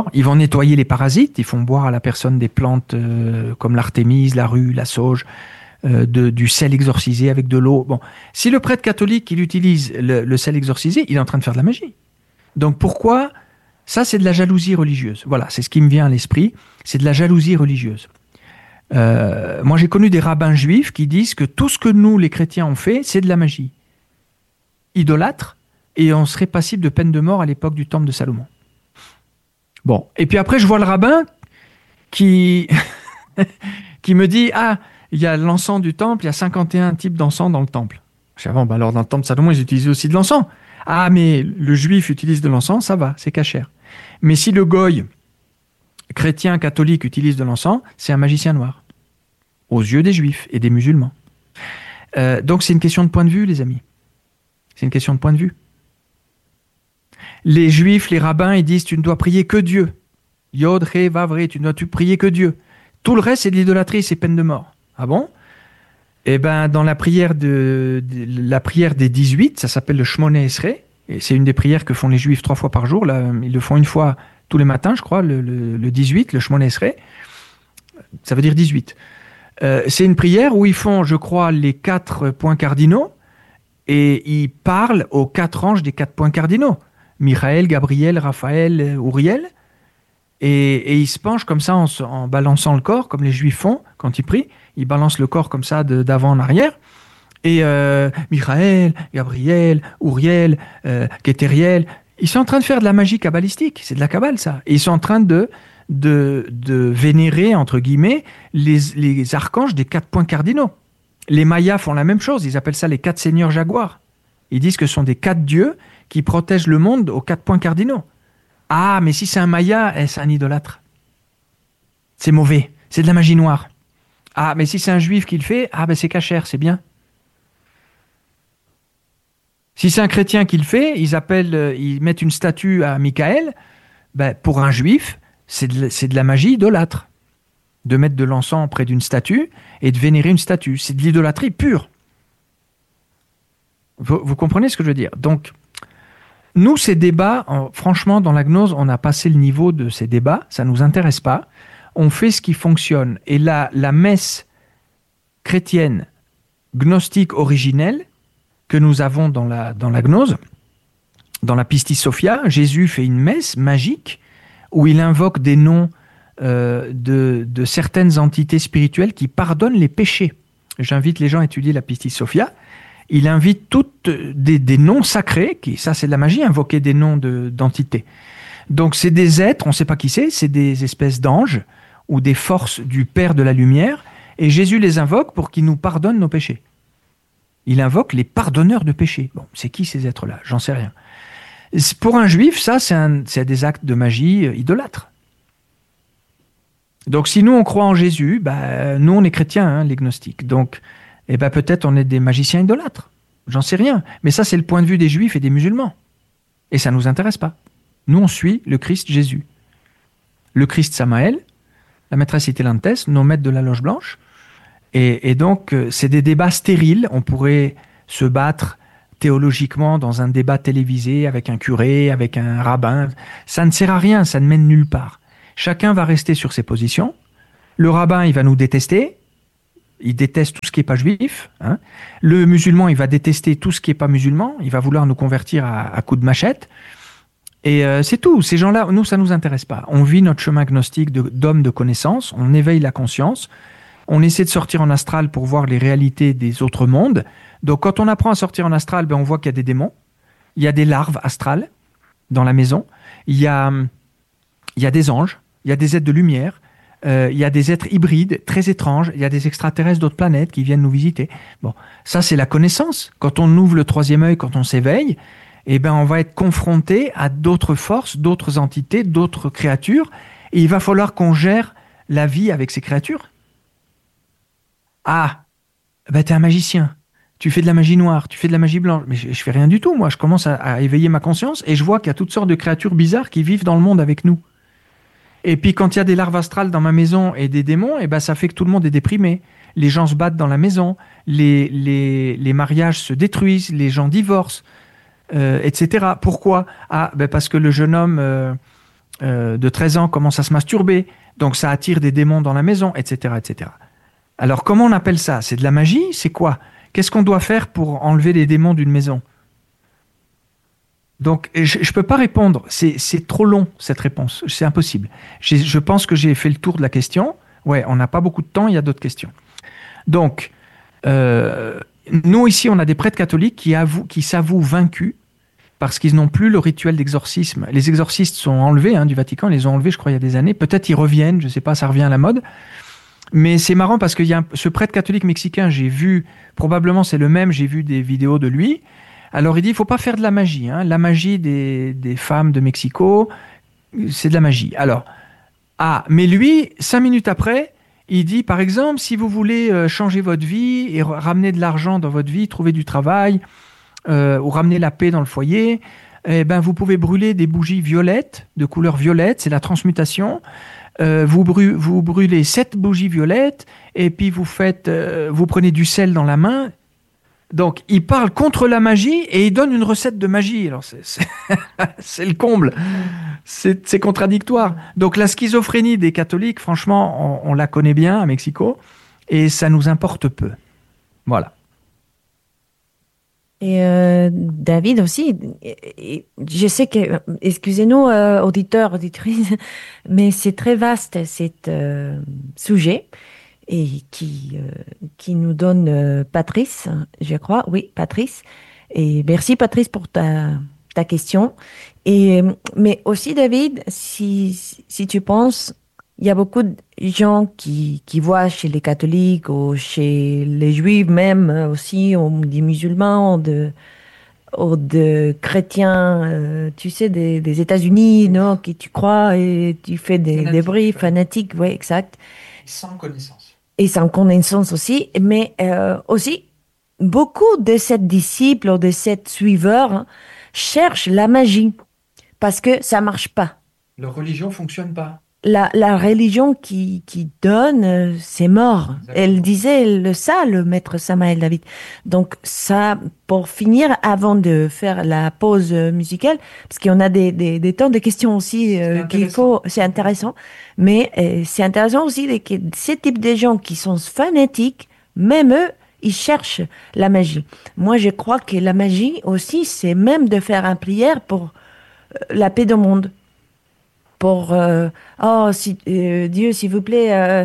Ils vont nettoyer les parasites, ils font boire à la personne des plantes euh, comme l'artémise, la rue, la sauge, euh, de, du sel exorcisé avec de l'eau. Bon, si le prêtre catholique il utilise le, le sel exorcisé, il est en train de faire de la magie. Donc pourquoi ? Ça, c'est de la jalousie religieuse. Voilà, c'est ce qui me vient à l'esprit, c'est de la jalousie religieuse. Euh, moi, j'ai connu des rabbins juifs qui disent que tout ce que nous, les chrétiens, on fait, c'est de la magie. Idolâtre, et on serait passible de peine de mort à l'époque du temple de Salomon. Bon, et puis après, je vois le rabbin qui, qui me dit « Ah, il y a l'encens du temple, il y a cinquante et un types d'encens dans le temple. » Je dis « Ah bon, bah alors dans le temple de Salomon, ils utilisent aussi de l'encens. » « Ah, mais le juif utilise de l'encens, ça va, c'est cachère. Mais si le goy, chrétien, catholique, utilise de l'encens, c'est un magicien noir, aux yeux des juifs et des musulmans. Euh, donc c'est une question de point de vue, les amis. C'est une question de point de vue. Les juifs, les rabbins, ils disent tu ne dois prier que Dieu. Yod, He, Vav, Re, tu ne dois prier que Dieu. Tout le reste, c'est de l'idolâtrie, c'est peine de mort. Ah bon ? Eh bien, dans la prière, de, de, la prière des dix-huit, ça s'appelle le Shmoneh Esrei, et c'est une des prières que font les juifs trois fois par jour. Là, ils le font une fois tous les matins, je crois, le, le, le dix-huit, le Shmoneh Esrei. Ça veut dire dix-huit. Euh, c'est une prière où ils font, je crois, les quatre points cardinaux, et ils parlent aux quatre anges des quatre points cardinaux. Michael, Gabriel, Raphaël, Uriel. Et, et ils se penchent comme ça en, en balançant le corps, comme les juifs font quand ils prient. Ils balancent le corps comme ça de, d'avant en arrière. Et euh, Michael, Gabriel, Uriel, euh, Kétériel, ils sont en train de faire de la magie kabbalistique. C'est de la kabbale, ça. Et ils sont en train de, de, de vénérer, entre guillemets, les, les archanges des quatre points cardinaux. Les Mayas font la même chose. Ils appellent ça les quatre seigneurs jaguars. Ils disent que ce sont des quatre dieux qui protègent le monde aux quatre points cardinaux. Ah, mais si c'est un Maya, eh, c'est un idolâtre. C'est mauvais. C'est de la magie noire. Ah, mais si c'est un juif qui le fait, ah, ben c'est cachère, c'est bien. Si c'est un chrétien qui le fait, ils appellent, euh, ils mettent une statue à Michael. Ben, pour un juif, c'est de, c'est de la magie idolâtre. De mettre de l'encens près d'une statue et de vénérer une statue. C'est de l'idolâtrie pure. Vous, vous comprenez ce que je veux dire ? Donc, nous, ces débats, en, franchement, dans la gnose, on a passé le niveau de ces débats, ça ne nous intéresse pas. On fait ce qui fonctionne. Et la, la messe chrétienne gnostique originelle que nous avons dans la, dans la gnose, dans la Pistis Sophia, Jésus fait une messe magique où il invoque des noms euh, de, de certaines entités spirituelles qui pardonnent les péchés. J'invite les gens à étudier la Pistis Sophia. Il invite toutes des, des noms sacrés, qui, ça c'est de la magie, invoquer des noms de, d'entités. Donc c'est des êtres, on ne sait pas qui c'est, c'est des espèces d'anges ou des forces du Père de la Lumière, et Jésus les invoque pour qu'ils nous pardonnent nos péchés. Il invoque les pardonneurs de péchés. Bon, c'est qui ces êtres-là ? J'en sais rien. Pour un juif, ça c'est, un, c'est des actes de magie idolâtres. Donc si nous on croit en Jésus, bah, nous on est chrétiens, hein, les gnostiques. Donc eh bien peut-être on est des magiciens idolâtres. J'en sais rien. Mais ça, c'est le point de vue des juifs et des musulmans. Et ça ne nous intéresse pas. Nous, on suit le Christ Jésus. Le Christ Samaël, la maîtresse Itelantes, nos maîtres de la loge blanche. Et, et donc, c'est des débats stériles. On pourrait se battre théologiquement dans un débat télévisé avec un curé, avec un rabbin. Ça ne sert à rien, ça ne mène nulle part. Chacun va rester sur ses positions. Le rabbin, il va nous détester. Il déteste tout ce qui n'est pas juif. Hein. Le musulman, il va détester tout ce qui n'est pas musulman. Il va vouloir nous convertir à, à coups de machette. Et euh, c'est tout. Ces gens-là, nous, ça ne nous intéresse pas. On vit notre chemin gnostique de, d'homme de connaissance. On éveille la conscience. On essaie de sortir en astral pour voir les réalités des autres mondes. Donc, quand on apprend à sortir en astral, ben, on voit qu'il y a des démons. Il y a des larves astrales dans la maison. Il y a, il y a des anges. Il y a des êtres de lumière. Euh, il y a des êtres hybrides très étranges, il y a des extraterrestres d'autres planètes qui viennent nous visiter. Bon, ça c'est la connaissance. Quand on ouvre le troisième œil, quand on s'éveille, eh ben on va être confronté à d'autres forces, d'autres entités, d'autres créatures, et il va falloir qu'on gère la vie avec ces créatures. Ah, ben t'es un magicien, tu fais de la magie noire, tu fais de la magie blanche, mais je, je fais rien du tout. Moi, je commence à, à éveiller ma conscience et je vois qu'il y a toutes sortes de créatures bizarres qui vivent dans le monde avec nous. Et puis quand il y a des larves astrales dans ma maison et des démons, eh ben, ça fait que tout le monde est déprimé. Les gens se battent dans la maison, les, les, les mariages se détruisent, les gens divorcent, euh, et cetera. Pourquoi ? Ah, ben parce que le jeune homme euh, euh, de treize ans commence à se masturber, donc ça attire des démons dans la maison, et cetera, et cetera. Alors comment on appelle ça ? C'est de la magie ? C'est quoi ? Qu'est-ce qu'on doit faire pour enlever les démons d'une maison ? Donc, je ne peux pas répondre. C'est, c'est trop long, cette réponse. C'est impossible. J'ai, je pense que j'ai fait le tour de la question. Ouais, on n'a pas beaucoup de temps, il y a d'autres questions. Donc, euh, nous, ici, on a des prêtres catholiques qui, avouent, qui s'avouent vaincus parce qu'ils n'ont plus le rituel d'exorcisme. Les exorcistes sont enlevés hein, du Vatican, ils les ont enlevés, je crois, il y a des années. Peut-être ils reviennent, je ne sais pas, ça revient à la mode. Mais c'est marrant parce qu'il y a un, ce prêtre catholique mexicain, j'ai vu, probablement c'est le même, j'ai vu des vidéos de lui. Alors il dit, il ne faut pas faire de la magie. Hein. La magie des, des femmes de Mexico, c'est de la magie. Alors, ah, mais lui, cinq minutes après, il dit, par exemple, si vous voulez euh, changer votre vie et ramener de l'argent dans votre vie, trouver du travail, euh, ou ramener la paix dans le foyer, eh ben, vous pouvez brûler des bougies violettes, de couleur violette, c'est la transmutation. Euh, vous, brûlez, vous brûlez sept bougies violettes, et puis vous, faites, euh, vous prenez du sel dans la main. Donc, il parle contre la magie et il donne une recette de magie. Alors, c'est, c'est, c'est le comble. C'est, c'est contradictoire. Donc, la schizophrénie des catholiques, franchement, on, on la connaît bien à Mexico et ça nous importe peu. Voilà. Et euh, David aussi, je sais que, excusez-nous, euh, auditeurs, auditrices, mais c'est très vaste, cet euh, sujet. Et qui, euh, qui nous donne euh, Patrice, je crois. Oui, Patrice. Et merci, Patrice, pour ta, ta question. Et, mais aussi, David, si, si tu penses, il y a beaucoup de gens qui, qui voient chez les catholiques ou chez les juifs même aussi, ou des musulmans, ou de, ou de chrétiens, euh, tu sais, des, des États-Unis, non, qui tu crois et tu fais des, des bruits fanatiques. Oui, exact. Sans connaissance. Et sans connaissance aussi, mais euh, aussi, beaucoup de ces disciples ou de ces suiveurs hein, cherchent la magie, parce que ça marche pas. Leur religion ne fonctionne pas. La, la religion qui, qui donne, euh, c'est mort. Exactement. Elle disait le, ça, le maître Samael David. Donc ça, pour finir, avant de faire la pause musicale, parce qu'on a des, des, des temps de questions aussi euh, qu'il faut, c'est intéressant, mais euh, c'est intéressant aussi de, que ces types de gens qui sont fanatiques, même eux, ils cherchent la magie. Moi, je crois que la magie aussi, c'est même de faire une prière pour euh, la paix du monde. Pour euh, oh si, euh, Dieu s'il vous plaît euh,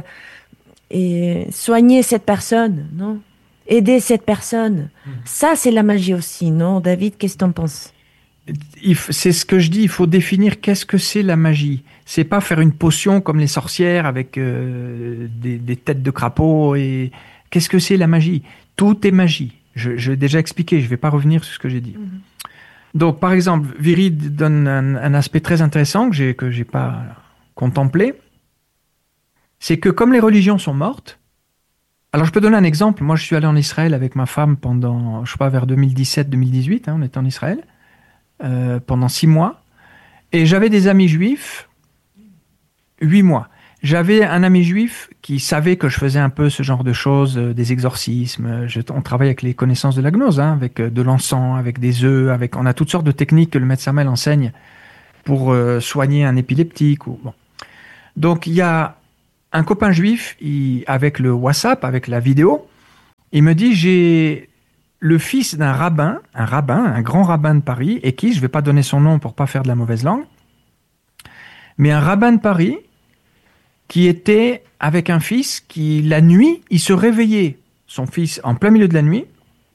et soignez cette personne, non, aidez cette personne. Mmh. Ça c'est la magie aussi, non, David, qu'est-ce que t'en penses? C'est ce que je dis, il faut définir qu'est-ce que c'est la magie. C'est pas faire une potion comme les sorcières avec euh, des, des têtes de crapaud. Et qu'est-ce que c'est la magie? Tout est magie. Je, je l'ai déjà expliqué, je vais pas revenir sur ce que j'ai dit. Mmh. Donc, par exemple, Viry donne un, un aspect très intéressant que j'ai que j'ai pas contemplé. C'est que comme les religions sont mortes, alors je peux donner un exemple. Moi, je suis allé en Israël avec ma femme pendant, je sais pas, vers deux mille dix-sept deux mille dix-huit, hein, on était en Israël, euh, pendant six mois. Et j'avais des amis juifs, huit mois. J'avais un ami juif qui savait que je faisais un peu ce genre de choses, euh, des exorcismes. Je, on travaille avec les connaissances de la gnose, hein, avec euh, de l'encens, avec des œufs, avec, on a toutes sortes de techniques que le maître Samael enseigne pour euh, soigner un épileptique. Ou, bon. Donc il y a un copain juif, il, avec le WhatsApp, avec la vidéo, il me dit, j'ai le fils d'un rabbin, un rabbin, un grand rabbin de Paris, et qui, je ne vais pas donner son nom pour pas faire de la mauvaise langue, mais un rabbin de Paris qui était avec un fils qui, la nuit, il se réveillait, son fils, en plein milieu de la nuit,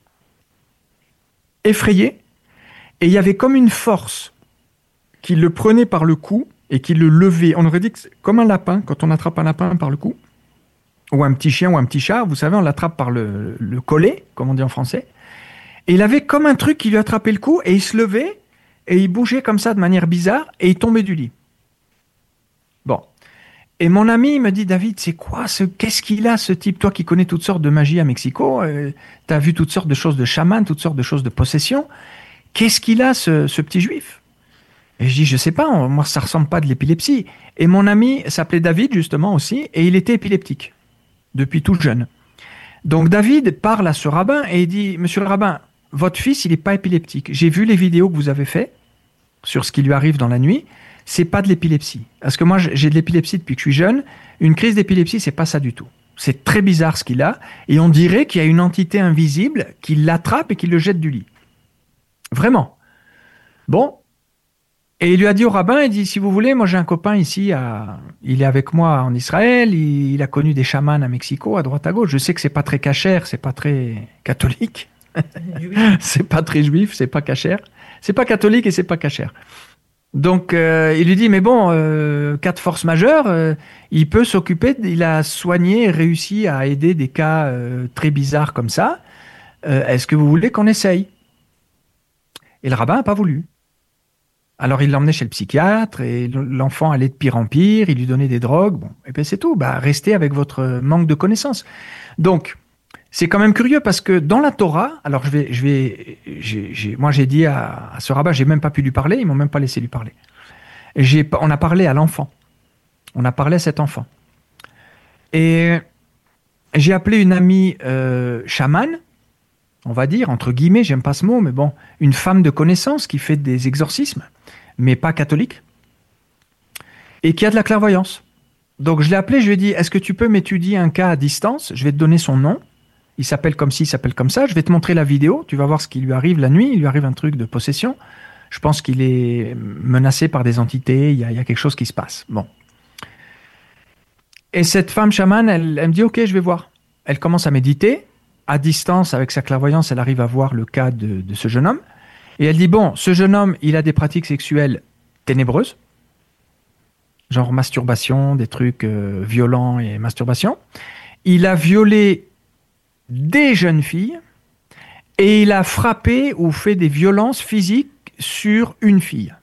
effrayé, et il y avait comme une force qui le prenait par le cou et qui le levait. On aurait dit que c'est comme un lapin, quand on attrape un lapin par le cou, ou un petit chien ou un petit chat, vous savez, on l'attrape par le, le collet, comme on dit en français. Et il avait comme un truc qui lui attrapait le cou, et il se levait, et il bougeait comme ça de manière bizarre, et il tombait du lit. Bon. Et mon ami me dit, David, c'est quoi ce, qu'est-ce qu'il a, ce type? Toi qui connais toutes sortes de magie à Mexico, euh, tu as vu toutes sortes de choses de chaman, toutes sortes de choses de possession. Qu'est-ce qu'il a, ce, ce petit juif? Et je dis, je sais pas, on, moi, ça ressemble pas à de l'épilepsie. Et mon ami s'appelait David, justement, aussi, et il était épileptique, depuis tout jeune. Donc David parle à ce rabbin, et il dit, monsieur le rabbin, votre fils, il n'est pas épileptique. J'ai vu les vidéos que vous avez faites sur ce qui lui arrive dans la nuit. C'est pas de l'épilepsie. Parce que moi, j'ai de l'épilepsie depuis que je suis jeune. Une crise d'épilepsie, c'est pas ça du tout. C'est très bizarre ce qu'il a. Et on dirait qu'il y a une entité invisible qui l'attrape et qui le jette du lit. Vraiment. Bon. Et il lui a dit au rabbin, il dit, si vous voulez, moi j'ai un copain ici, à... il est avec moi en Israël, il... il a connu des chamans à Mexico, à droite à gauche. Je sais que c'est pas très cachère, c'est pas très catholique. C'est pas très juif, c'est pas cachère. C'est pas catholique et c'est pas cachère. Donc, euh, il lui dit, mais bon, euh, cas de force majeure, euh, il peut s'occuper, il a soigné et réussi à aider des cas euh, très bizarres comme ça. Euh, est-ce que vous voulez qu'on essaye? Et le rabbin n'a pas voulu. Alors, il l'emmenait chez le psychiatre et l'enfant allait de pire en pire, il lui donnait des drogues. Bon, et bien c'est tout, bah, restez avec votre manque de connaissances. Donc, c'est quand même curieux parce que dans la Torah, alors je vais, je vais, j'ai, j'ai, moi j'ai dit à, à ce rabbin, j'ai même pas pu lui parler, ils m'ont même pas laissé lui parler. Et j'ai, on a parlé à l'enfant, on a parlé à cet enfant. Et j'ai appelé une amie euh, chamane, on va dire entre guillemets, j'aime pas ce mot, mais bon, une femme de connaissance qui fait des exorcismes, mais pas catholique, et qui a de la clairvoyance. Donc je l'ai appelé, je lui ai dit, est-ce que tu peux m'étudier un cas à distance? Je vais te donner son nom. Il s'appelle comme ci, il s'appelle comme ça. Je vais te montrer la vidéo. Tu vas voir ce qui lui arrive la nuit. Il lui arrive un truc de possession. Je pense qu'il est menacé par des entités. Il y a, il y a quelque chose qui se passe. Bon. Et cette femme chamane, elle, elle me dit, OK, je vais voir. Elle commence à méditer. À distance, avec sa clairvoyance, elle arrive à voir le cas de, de ce jeune homme. Et elle dit, bon, ce jeune homme, il a des pratiques sexuelles ténébreuses. Genre masturbation, des trucs euh, violents et masturbation. Il a violé des jeunes filles, et il a frappé ou fait des violences physiques sur une fille.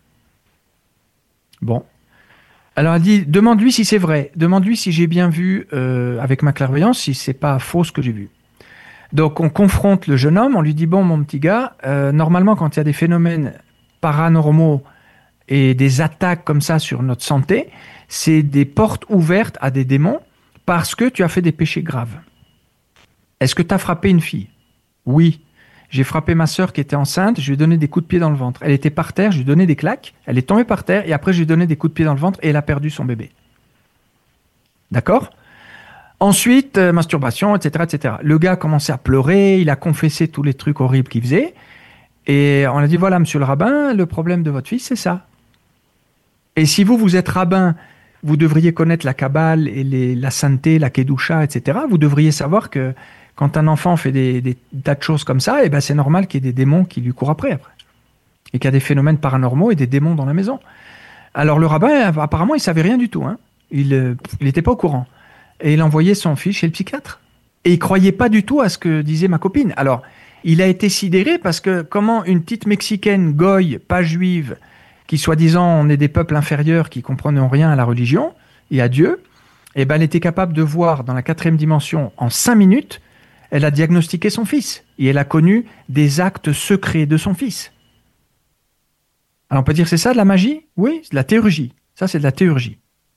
Bon. Alors elle dit, demande-lui si c'est vrai, demande-lui si j'ai bien vu euh, avec ma clairvoyance, si c'est pas faux ce que j'ai vu. Donc on confronte le jeune homme, on lui dit, bon mon petit gars, euh, normalement quand il y a des phénomènes paranormaux et des attaques comme ça sur notre santé, c'est des portes ouvertes à des démons parce que tu as fait des péchés graves. Est-ce que tu as frappé une fille? Oui. J'ai frappé ma sœur qui était enceinte, je lui ai donné des coups de pied dans le ventre. Elle était par terre, je lui ai donné des claques, elle est tombée par terre, et après je lui ai donné des coups de pied dans le ventre, et elle a perdu son bébé. D'accord? Ensuite, euh, masturbation, et cetera, et cetera. Le gars a commencé à pleurer, il a confessé tous les trucs horribles qu'il faisait, et on a dit, voilà, monsieur le rabbin, le problème de votre fils, c'est ça. Et si vous, vous êtes rabbin, vous devriez connaître la Kabbale et les, la sainteté, la Kedusha, et cetera. Vous devriez savoir que quand un enfant fait des, des tas de choses comme ça, eh ben c'est normal qu'il y ait des démons qui lui courent après, après. Et qu'il y a des phénomènes paranormaux et des démons dans la maison. Alors le rabbin, apparemment, il savait rien du tout. Hein. Il n'était pas au courant. Et il envoyait son fils chez le psychiatre. Et il croyait pas du tout à ce que disait ma copine. Alors, il a été sidéré parce que comment une petite Mexicaine, goy, pas juive, qui soi-disant on est des peuples inférieurs qui comprennent rien à la religion et à Dieu, eh ben elle était capable de voir dans la quatrième dimension en cinq minutes, elle a diagnostiqué son fils et elle a connu des actes secrets de son fils. Alors on peut dire c'est ça de la magie? Oui, c'est de la théurgie. Ça c'est de la théurgie.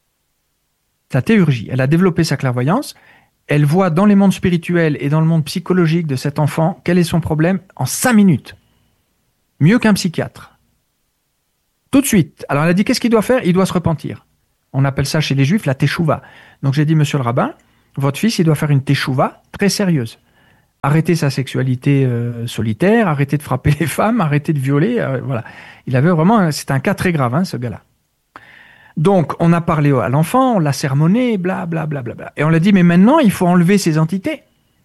De la théurgie. Elle a développé sa clairvoyance, elle voit dans les mondes spirituels et dans le monde psychologique de cet enfant quel est son problème en cinq minutes. Mieux qu'un psychiatre. Tout de suite. Alors elle a dit, qu'est-ce qu'il doit faire? Il doit se repentir. On appelle ça chez les Juifs la teshuva. Donc j'ai dit, monsieur le rabbin, votre fils, il doit faire une teshuva très sérieuse. Arrêter sa sexualité euh, solitaire, arrêter de frapper les femmes, arrêter de violer. Euh, voilà. Il avait vraiment, c'était un cas très grave, hein, ce gars-là. Donc, on a parlé à l'enfant, on l'a sermonné, bla, bla, bla, bla, bla. Et on lui a dit, mais maintenant, il faut enlever ces entités.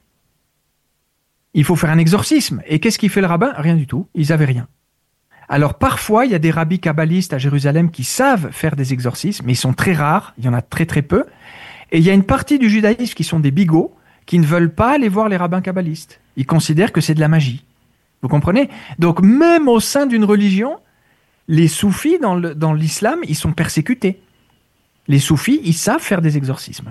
Il faut faire un exorcisme. Et qu'est-ce qu'il fait le rabbin? Rien du tout. Ils n'avaient rien. Alors, parfois, il y a des rabbis kabbalistes à Jérusalem qui savent faire des exorcismes, mais ils sont très rares. Il y en a très, très peu. Et il y a une partie du judaïsme qui sont des bigots, qui ne veulent pas aller voir les rabbins kabbalistes. Ils considèrent que c'est de la magie. Vous comprenez? Donc, même au sein d'une religion, les soufis, dans, le, dans l'islam, ils sont persécutés. Les soufis, ils savent faire des exorcismes.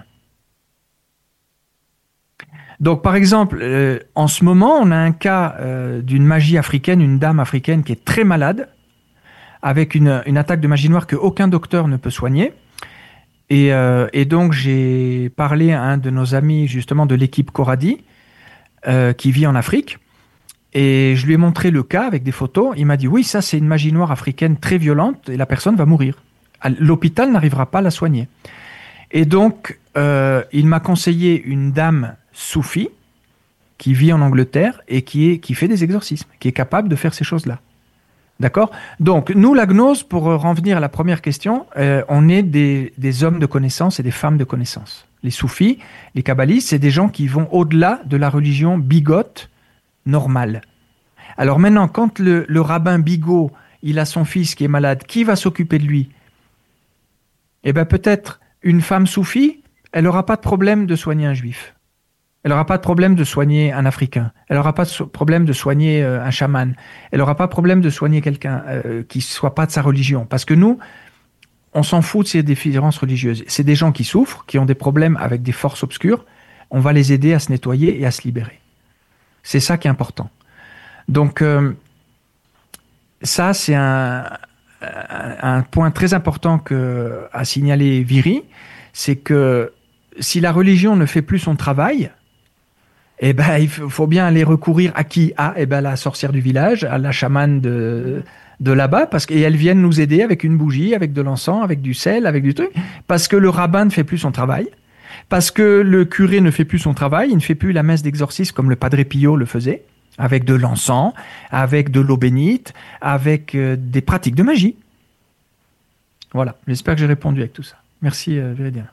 Donc, par exemple, euh, en ce moment, on a un cas euh, d'une magie africaine, une dame africaine qui est très malade, avec une, une attaque de magie noire qu'aucun docteur ne peut soigner. Et, euh, et donc, j'ai parlé à un de nos amis, justement, de l'équipe Koradi, euh, qui vit en Afrique. Et je lui ai montré le cas avec des photos. Il m'a dit, oui, ça, c'est une magie noire africaine très violente et la personne va mourir. L'hôpital n'arrivera pas à la soigner. Et donc, euh, il m'a conseillé une dame soufie qui vit en Angleterre et qui, est, qui fait des exorcismes, qui est capable de faire ces choses-là. D'accord? Donc, nous, la gnose, pour revenir à la première question, euh, on est des, des hommes de connaissance et des femmes de connaissance. Les soufis, les kabbalistes, c'est des gens qui vont au-delà de la religion bigote normale. Alors maintenant, quand le, le rabbin bigot, il a son fils qui est malade, qui va s'occuper de lui? Eh bien, peut-être une femme soufie, elle n'aura pas de problème de soigner un juif. Elle n'aura pas de problème de soigner un Africain. Elle n'aura pas de so- problème de soigner euh, un chaman. Elle n'aura pas de problème de soigner quelqu'un euh, qui ne soit pas de sa religion. Parce que nous, on s'en fout de ces différences religieuses. C'est des gens qui souffrent, qui ont des problèmes avec des forces obscures. On va les aider à se nettoyer et à se libérer. C'est ça qui est important. Donc, euh, ça, c'est un, un, un point très important que, à signaler Viri, c'est que si la religion ne fait plus son travail, eh ben, il faut bien aller recourir à qui? À eh ben, la sorcière du village, à la chamane de, de là-bas, parce qu'elles viennent nous aider avec une bougie, avec de l'encens, avec du sel, avec du truc, parce que le rabbin ne fait plus son travail, parce que le curé ne fait plus son travail, il ne fait plus la messe d'exorcisme comme le Padre Pio le faisait, avec de l'encens, avec de l'eau bénite, avec euh, des pratiques de magie. Voilà, j'espère que j'ai répondu avec tout ça. Merci, euh, Véridiana.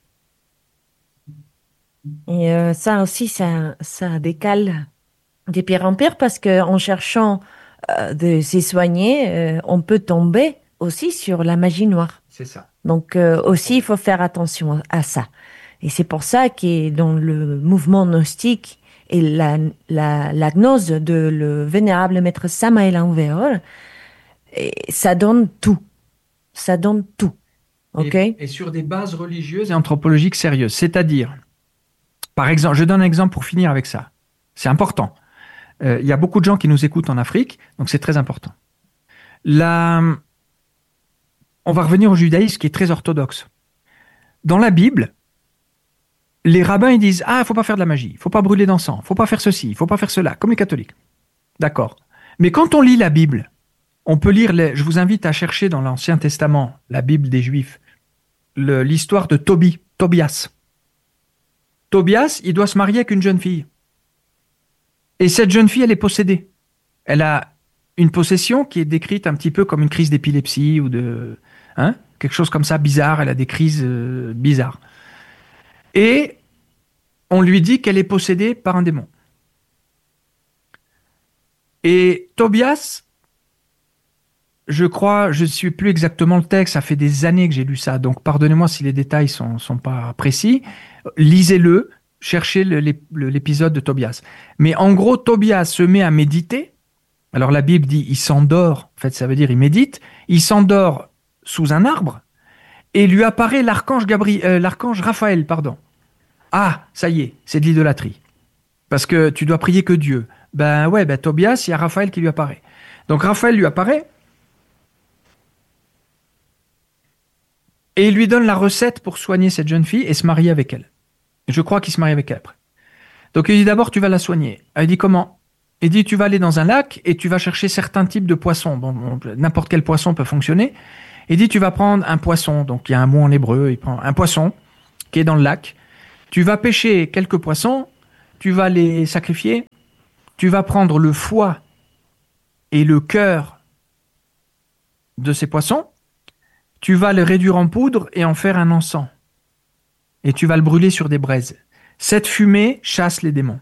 Et euh, ça aussi, ça, ça décale de pire en pire parce qu'en cherchant euh, de se soigner, euh, on peut tomber aussi sur la magie noire. C'est ça. Donc euh, aussi, il faut faire attention à ça. Et c'est pour ça que dans le mouvement gnostique et la, la, la gnose de le vénérable maître Samael Aun Weor, et ça donne tout. Ça donne tout. OK? Et, et sur des bases religieuses et anthropologiques sérieuses. C'est-à-dire, par exemple, je donne un exemple pour finir avec ça. C'est important. Il euh, y a beaucoup de gens qui nous écoutent en Afrique, donc c'est très important. La... On va revenir au judaïsme qui est très orthodoxe. Dans la Bible, les rabbins ils disent « Ah, il ne faut pas faire de la magie, il ne faut pas brûler d'encens, il ne faut pas faire ceci, il ne faut pas faire cela », comme les catholiques. D'accord. Mais quand on lit la Bible, on peut lire, les... je vous invite à chercher dans l'Ancien Testament, la Bible des Juifs, le... l'histoire de Tobie, Tobias. Tobias, il doit se marier avec une jeune fille. Et cette jeune fille, elle est possédée. Elle a une possession qui est décrite un petit peu comme une crise d'épilepsie ou de... Hein, quelque chose comme ça, bizarre. Elle a des crises euh, bizarres. Et on lui dit qu'elle est possédée par un démon. Et Tobias, je crois, je ne suis plus exactement le texte, ça fait des années que j'ai lu ça, donc pardonnez-moi si les détails ne sont, sont pas précis. Lisez-le, cherchez le, le, l'épisode de Tobias. Mais en gros, Tobias se met à méditer. Alors la Bible dit il s'endort, en fait ça veut dire il médite. Il s'endort sous un arbre et lui apparaît l'archange Gabriel, euh, l'archange Raphaël, pardon. Ah, ça y est, c'est de l'idolâtrie. Parce que tu dois prier que Dieu. Ben ouais, ben Tobias, il y a Raphaël qui lui apparaît. Donc Raphaël lui apparaît et il lui donne la recette pour soigner cette jeune fille et se marier avec elle. Je crois qu'il se marie avec elle après. Donc il dit d'abord tu vas la soigner. Elle dit comment? Il dit, tu vas aller dans un lac et tu vas chercher certains types de poissons. Bon, bon, n'importe quel poisson peut fonctionner. Il dit, tu vas prendre un poisson. Donc, il y a un mot en hébreu. Il prend un poisson qui est dans le lac. Tu vas pêcher quelques poissons. Tu vas les sacrifier. Tu vas prendre le foie et le cœur de ces poissons. Tu vas les réduire en poudre et en faire un encens. Et tu vas le brûler sur des braises. Cette fumée chasse les démons.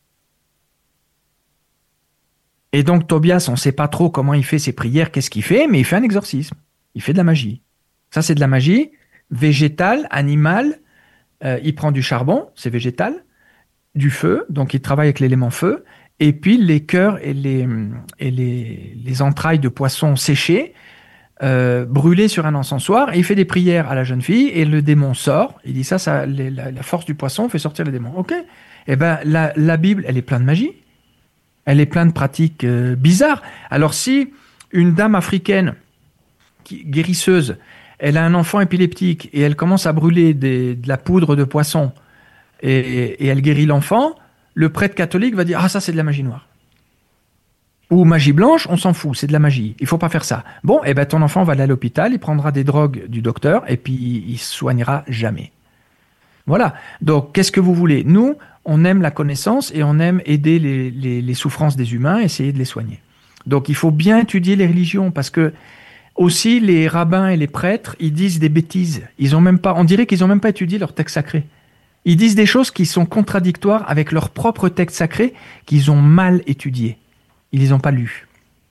Et donc Tobias, on ne sait pas trop comment il fait ses prières, qu'est-ce qu'il fait, mais il fait un exorcisme. Il fait de la magie. Ça, c'est de la magie végétale, animale. Euh, il prend du charbon, c'est végétal, du feu, donc il travaille avec l'élément feu, et puis les cœurs et les, et les, les entrailles de poissons séchés, euh, brûlés sur un encensoir, et il fait des prières à la jeune fille, et le démon sort. Il dit ça, ça les, la, la force du poisson fait sortir le démon. Ok. Eh ben la, la Bible, elle est pleine de magie. Elle est pleine de pratiques euh, bizarres. Alors si une dame africaine qui, guérisseuse, elle a un enfant épileptique et elle commence à brûler des, de la poudre de poisson et, et elle guérit l'enfant, le prêtre catholique va dire « Ah, ça c'est de la magie noire ». Ou magie blanche, on s'en fout, c'est de la magie. Il faut pas faire ça. Bon, eh ben ton enfant va aller à l'hôpital, il prendra des drogues du docteur et puis il se soignera jamais. Voilà. Donc, qu'est-ce que vous voulez ? Nous, on aime la connaissance et on aime aider les, les, les souffrances des humains, essayer de les soigner. Donc, il faut bien étudier les religions parce que aussi les rabbins et les prêtres, ils disent des bêtises. Ils ont même pas, on dirait qu'ils n'ont même pas étudié leur texte sacré. Ils disent des choses qui sont contradictoires avec leur propre texte sacré qu'ils ont mal étudié. Ils les ont pas lus.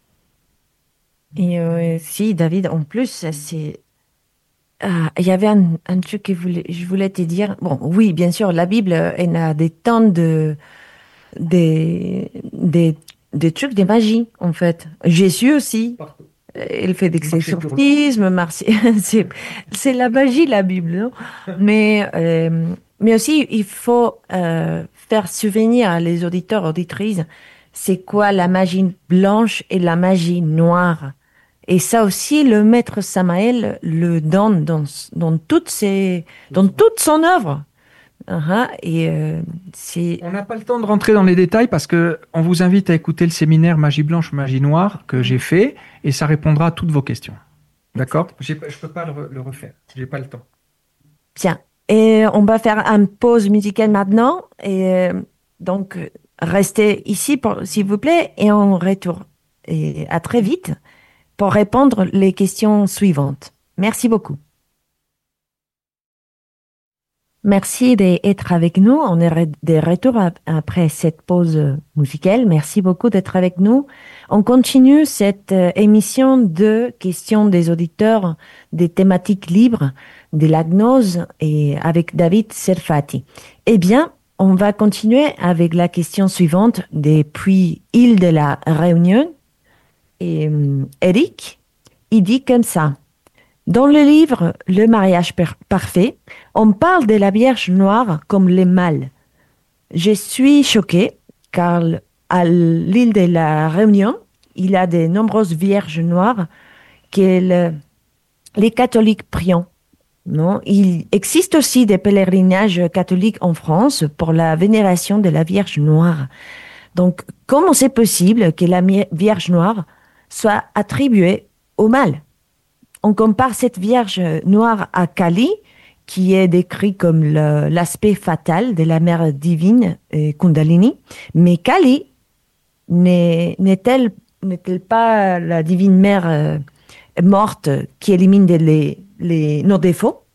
Et euh, si, David, en plus, c'est... Ah, il y avait un, un truc que voulais, je voulais te dire. Bon, oui, bien sûr, la Bible, elle a des tonnes de, des, des, des trucs de magie, en fait. Jésus aussi. Partout. Il fait des exorcismes, Marci... c'est, c'est la magie, la Bible, non? Mais, euh, mais aussi, il faut euh, faire souvenir à les auditeurs, auditrices, c'est quoi la magie blanche et la magie noire. Et ça aussi, le maître Samael le donne dans, dans, toutes ses, dans toute son œuvre. Uh-huh. Et euh, c'est... On n'a pas le temps de rentrer dans les détails parce que on vous invite à écouter le séminaire Magie blanche, magie noire que j'ai fait et ça répondra à toutes vos questions. D'accord ? j'ai, Je ne peux pas le, le refaire. Je n'ai pas le temps. Bien. Et on va faire une pause musicale maintenant. Et euh, donc, restez ici, pour, s'il vous plaît, et on retourne. Et à très vite pour répondre les questions suivantes. Merci beaucoup. Merci d'être avec nous. On est de retour après cette pause musicale. Merci beaucoup d'être avec nous. On continue cette émission de questions des auditeurs, des thématiques libres, de la gnose et avec David Serfati. Eh bien, on va continuer avec la question suivante depuis Île de la Réunion. Et euh, Eric, il dit comme ça. Dans le livre Le mariage per- parfait, on parle de la Vierge noire comme le mal. Je suis choquée car à l'île de la Réunion, il y a de nombreuses Vierges noires que le- les catholiques prient. Non, il existe aussi des pèlerinages catholiques en France pour la vénération de la Vierge noire. Donc, comment c'est possible que la Vierge noire soit attribuée au mal? On compare cette Vierge noire à Kali, qui est décrit comme le, l'aspect fatal de la mère divine euh, Kundalini. Mais Kali n'est, n'est-elle, n'est-elle pas la divine mère euh, morte qui élimine les, les, nos défauts?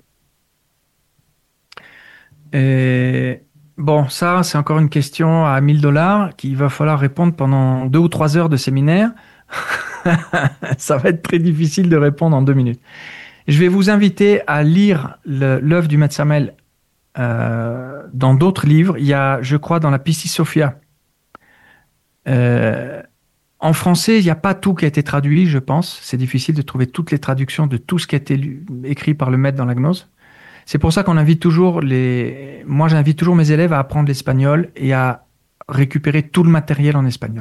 Et bon, ça, c'est encore une question à mille dollars qu'il va falloir répondre pendant deux ou trois heures de séminaire. Ça va être très difficile de répondre en deux minutes. Je vais vous inviter à lire le, l'œuvre du Maître Samael euh, dans d'autres livres. Il y a, je crois, dans la Piscis Sophia. Euh, en français, il n'y a pas tout qui a été traduit, je pense. C'est difficile de trouver toutes les traductions de tout ce qui a été lu, écrit par le Maître dans la gnose. C'est pour ça qu'on invite toujours les... Moi, j'invite toujours mes élèves à apprendre l'espagnol et à récupérer tout le matériel en espagnol.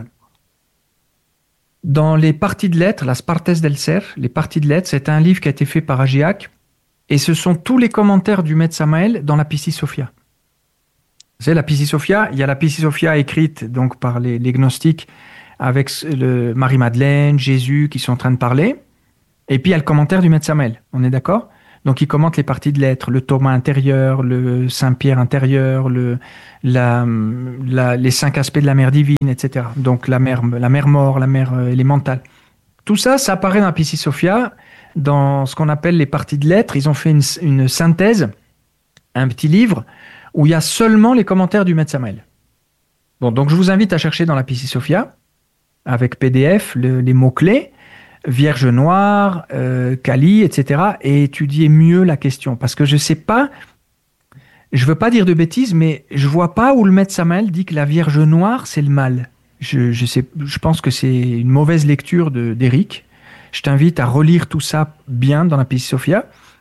Dans les parties de lettres, Las Partes del Ser, les parties de lettres, c'est un livre qui a été fait par Agiac et ce sont tous les commentaires du Maître Samael dans la Piscis Sophia. C'est la Piscis Sophia. Il y a la Piscis Sophia écrite donc par les, les gnostiques avec le Marie-Madeleine, Jésus qui sont en train de parler. Et puis il y a le commentaire du Maître Samael. On est d'accord? Donc il commente les parties de l'être, le Thomas intérieur, le Saint-Pierre intérieur, le, la, la, les cinq aspects de la mer divine, et cetera. Donc la mer, la mer mort, la mer euh, élémentale. Tout ça, ça apparaît dans la Piscis Sophia, dans ce qu'on appelle les parties de l'être. Ils ont fait une, une synthèse, un petit livre, où il y a seulement les commentaires du Maître Samael. Bon, donc je vous invite à chercher dans la Piscis Sophia, avec P D F, le, les mots-clés, Vierge noire, euh, Kali, et cetera, et étudier mieux la question. Parce que je ne sais pas, je ne veux pas dire de bêtises, mais je ne vois pas où le Maître Samael dit que la Vierge noire, c'est le mal. Je, je, sais, je pense que c'est une mauvaise lecture de, d'Éric. Je t'invite à relire tout ça bien dans la Piscis Sophia.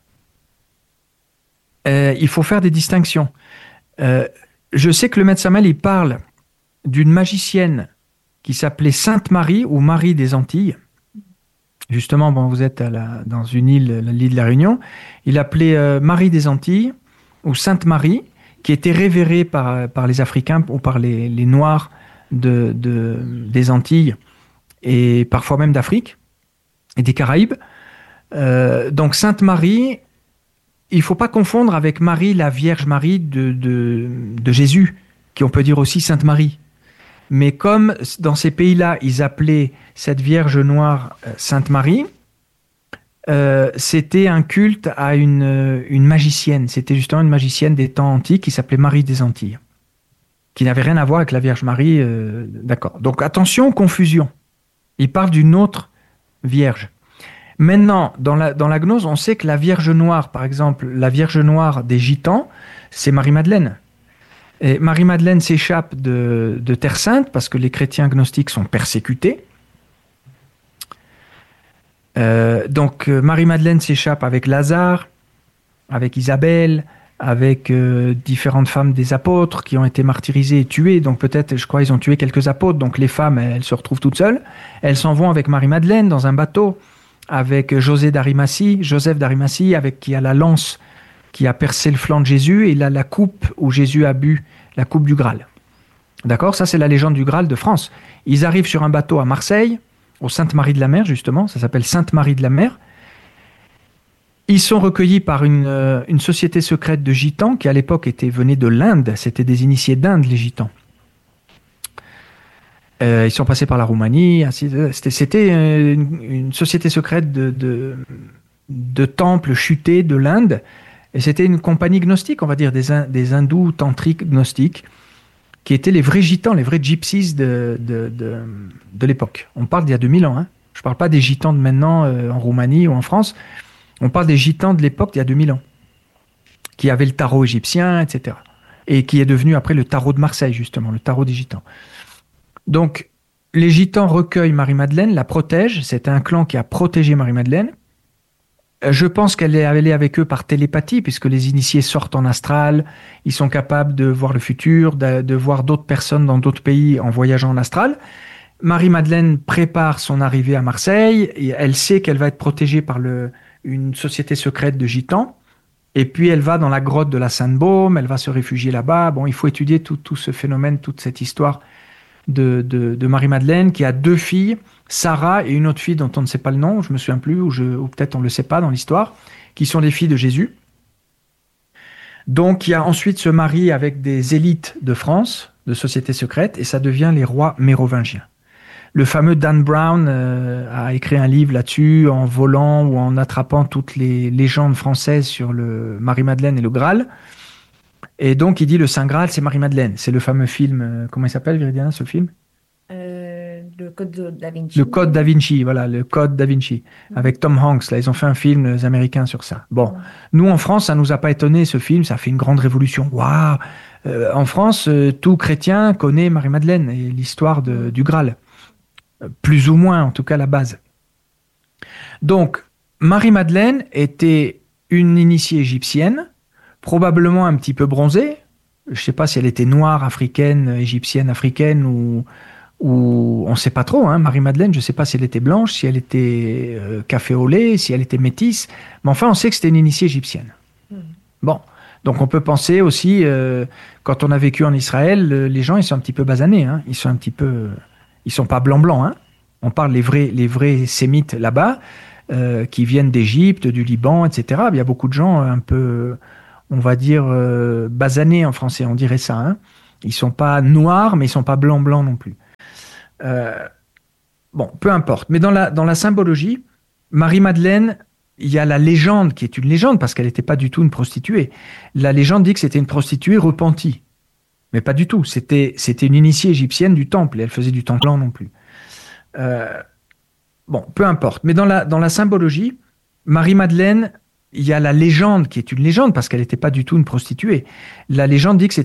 Euh, il faut faire des distinctions. Euh, je sais que le Maître Samael, il parle d'une magicienne qui s'appelait Sainte Marie ou Marie des Antilles. Justement, bon, vous êtes à la, dans une île, l'île de la Réunion. Il appelait euh, Marie des Antilles ou Sainte Marie, qui était révérée par, par les Africains ou par les, les Noirs de, de, des Antilles et parfois même d'Afrique et des Caraïbes. Euh, donc Sainte Marie, il ne faut pas confondre avec Marie, la Vierge Marie de, de, de Jésus, qui on peut dire aussi Sainte Marie. Mais comme dans ces pays-là, ils appelaient cette Vierge noire euh, Sainte Marie, euh, c'était un culte à une, une magicienne. C'était justement une magicienne des temps antiques qui s'appelait Marie des Antilles, qui n'avait rien à voir avec la Vierge Marie. Euh, d'accord. Donc attention, confusion. Il parle d'une autre Vierge. Maintenant, dans la, dans la gnose, on sait que la Vierge noire, par exemple, la Vierge noire des Gitans, c'est Marie-Madeleine. Et Marie-Madeleine s'échappe de, de Terre Sainte parce que les chrétiens gnostiques sont persécutés. Euh, donc Marie-Madeleine s'échappe avec Lazare, avec Isabelle, avec euh, différentes femmes des apôtres qui ont été martyrisées et tuées. Donc peut-être, je crois, ils ont tué quelques apôtres. Donc les femmes, elles se retrouvent toutes seules. Elles s'en vont avec Marie-Madeleine dans un bateau, avec José d'Arimathie, Joseph d'Arimathie, avec qui a la lance qui a percé le flanc de Jésus, et là la coupe où Jésus a bu, la coupe du Graal. D'accord? Ça, c'est la légende du Graal de France. Ils arrivent sur un bateau à Marseille, au Sainte-Marie de la Mer, justement, ça s'appelle Sainte-Marie de la Mer. Ils sont recueillis par une, euh, une société secrète de gitans qui, à l'époque, était, venait de l'Inde. C'était des initiés d'Inde, les gitans. Euh, ils sont passés par la Roumanie. Ainsi de, c'était c'était une, une société secrète de, de, de temples chutés de l'Inde. Et c'était une compagnie gnostique, on va dire, des, des hindous tantriques gnostiques, qui étaient les vrais gitans, les vrais gypsies de, de, de, de l'époque. On parle d'il y a deux mille ans. Hein. Je ne parle pas des gitans de maintenant euh, en Roumanie ou en France. On parle des gitans de l'époque d'il y a deux mille ans, qui avaient le tarot égyptien, et cetera. Et qui est devenu après le tarot de Marseille, justement, le tarot des gitans. Donc, les gitans recueillent Marie-Madeleine, la protègent. C'était un clan qui a protégé Marie-Madeleine. Je pense qu'elle est allée avec eux par télépathie, puisque les initiés sortent en astral, ils sont capables de voir le futur, de, de voir d'autres personnes dans d'autres pays en voyageant en astral. Marie-Madeleine prépare son arrivée à Marseille, et elle sait qu'elle va être protégée par le, une société secrète de gitans, et puis elle va dans la grotte de la Sainte-Baume, elle va se réfugier là-bas. Bon, il faut étudier tout, tout ce phénomène, toute cette histoire de, de, de Marie-Madeleine, qui a deux filles, Sarah et une autre fille dont on ne sait pas le nom, je me souviens plus, ou, je, ou peut-être on ne le sait pas dans l'histoire, qui sont les filles de Jésus. Donc il y a ensuite ce mari avec des élites de France, de sociétés secrètes, et ça devient les rois mérovingiens. Le fameux Dan Brown euh, a écrit un livre là-dessus, en volant ou en attrapant toutes les légendes françaises sur le Marie-Madeleine et le Graal. Et donc il dit le Saint Graal, c'est Marie-Madeleine. C'est le fameux film, euh, comment il s'appelle, Viridiana, ce film ? Euh, le Code da Vinci. Le Code da Vinci, voilà, le Code da Vinci, mmh. avec Tom Hanks. Là, ils ont fait un film, les Américains, sur ça. Bon, mmh. Nous, en France, ça nous a pas étonné, ce film, ça a fait une grande révolution. Waouh euh, En France, euh, tout chrétien connaît Marie-Madeleine et l'histoire de, du Graal. Euh, plus ou moins, en tout cas, la base. Donc, Marie-Madeleine était une initiée égyptienne, probablement un petit peu bronzée. Je ne sais pas si elle était noire, africaine, égyptienne, africaine ou... ou on ne sait pas trop, hein, Marie-Madeleine, je ne sais pas si elle était blanche, si elle était euh, café au lait, si elle était métisse, mais enfin on sait que c'était une initiée égyptienne. Mmh. Bon, Donc on peut penser aussi, euh, quand on a vécu en Israël, euh, les gens ils sont un petit peu basanés, hein. Ils sont un petit peu, ils sont pas blanc blanc, hein. On parle les vrais, les vrais sémites là-bas, euh, qui viennent d'Égypte, du Liban, et cetera. Il y a beaucoup de gens un peu, on va dire, euh, basanés en français, on dirait ça, hein. Ils sont pas noirs, mais ils sont pas blanc blanc non plus. Euh, bon, peu importe. Mais dans la dans la symbologie, Marie-Madeleine, il y a la légende qui est une légende parce qu'elle n'était pas du tout une prostituée. La légende dit que c'était une prostituée repentie. Mais pas du tout. C'était, c'était une initiée égyptienne du temple et elle faisait du temple blanc non plus. Euh, bon, peu importe. Mais dans la, dans la symbologie, Marie-Madeleine, il y a la légende qui est une légende parce qu'elle n'était pas du tout une prostituée. La légende dit que c'était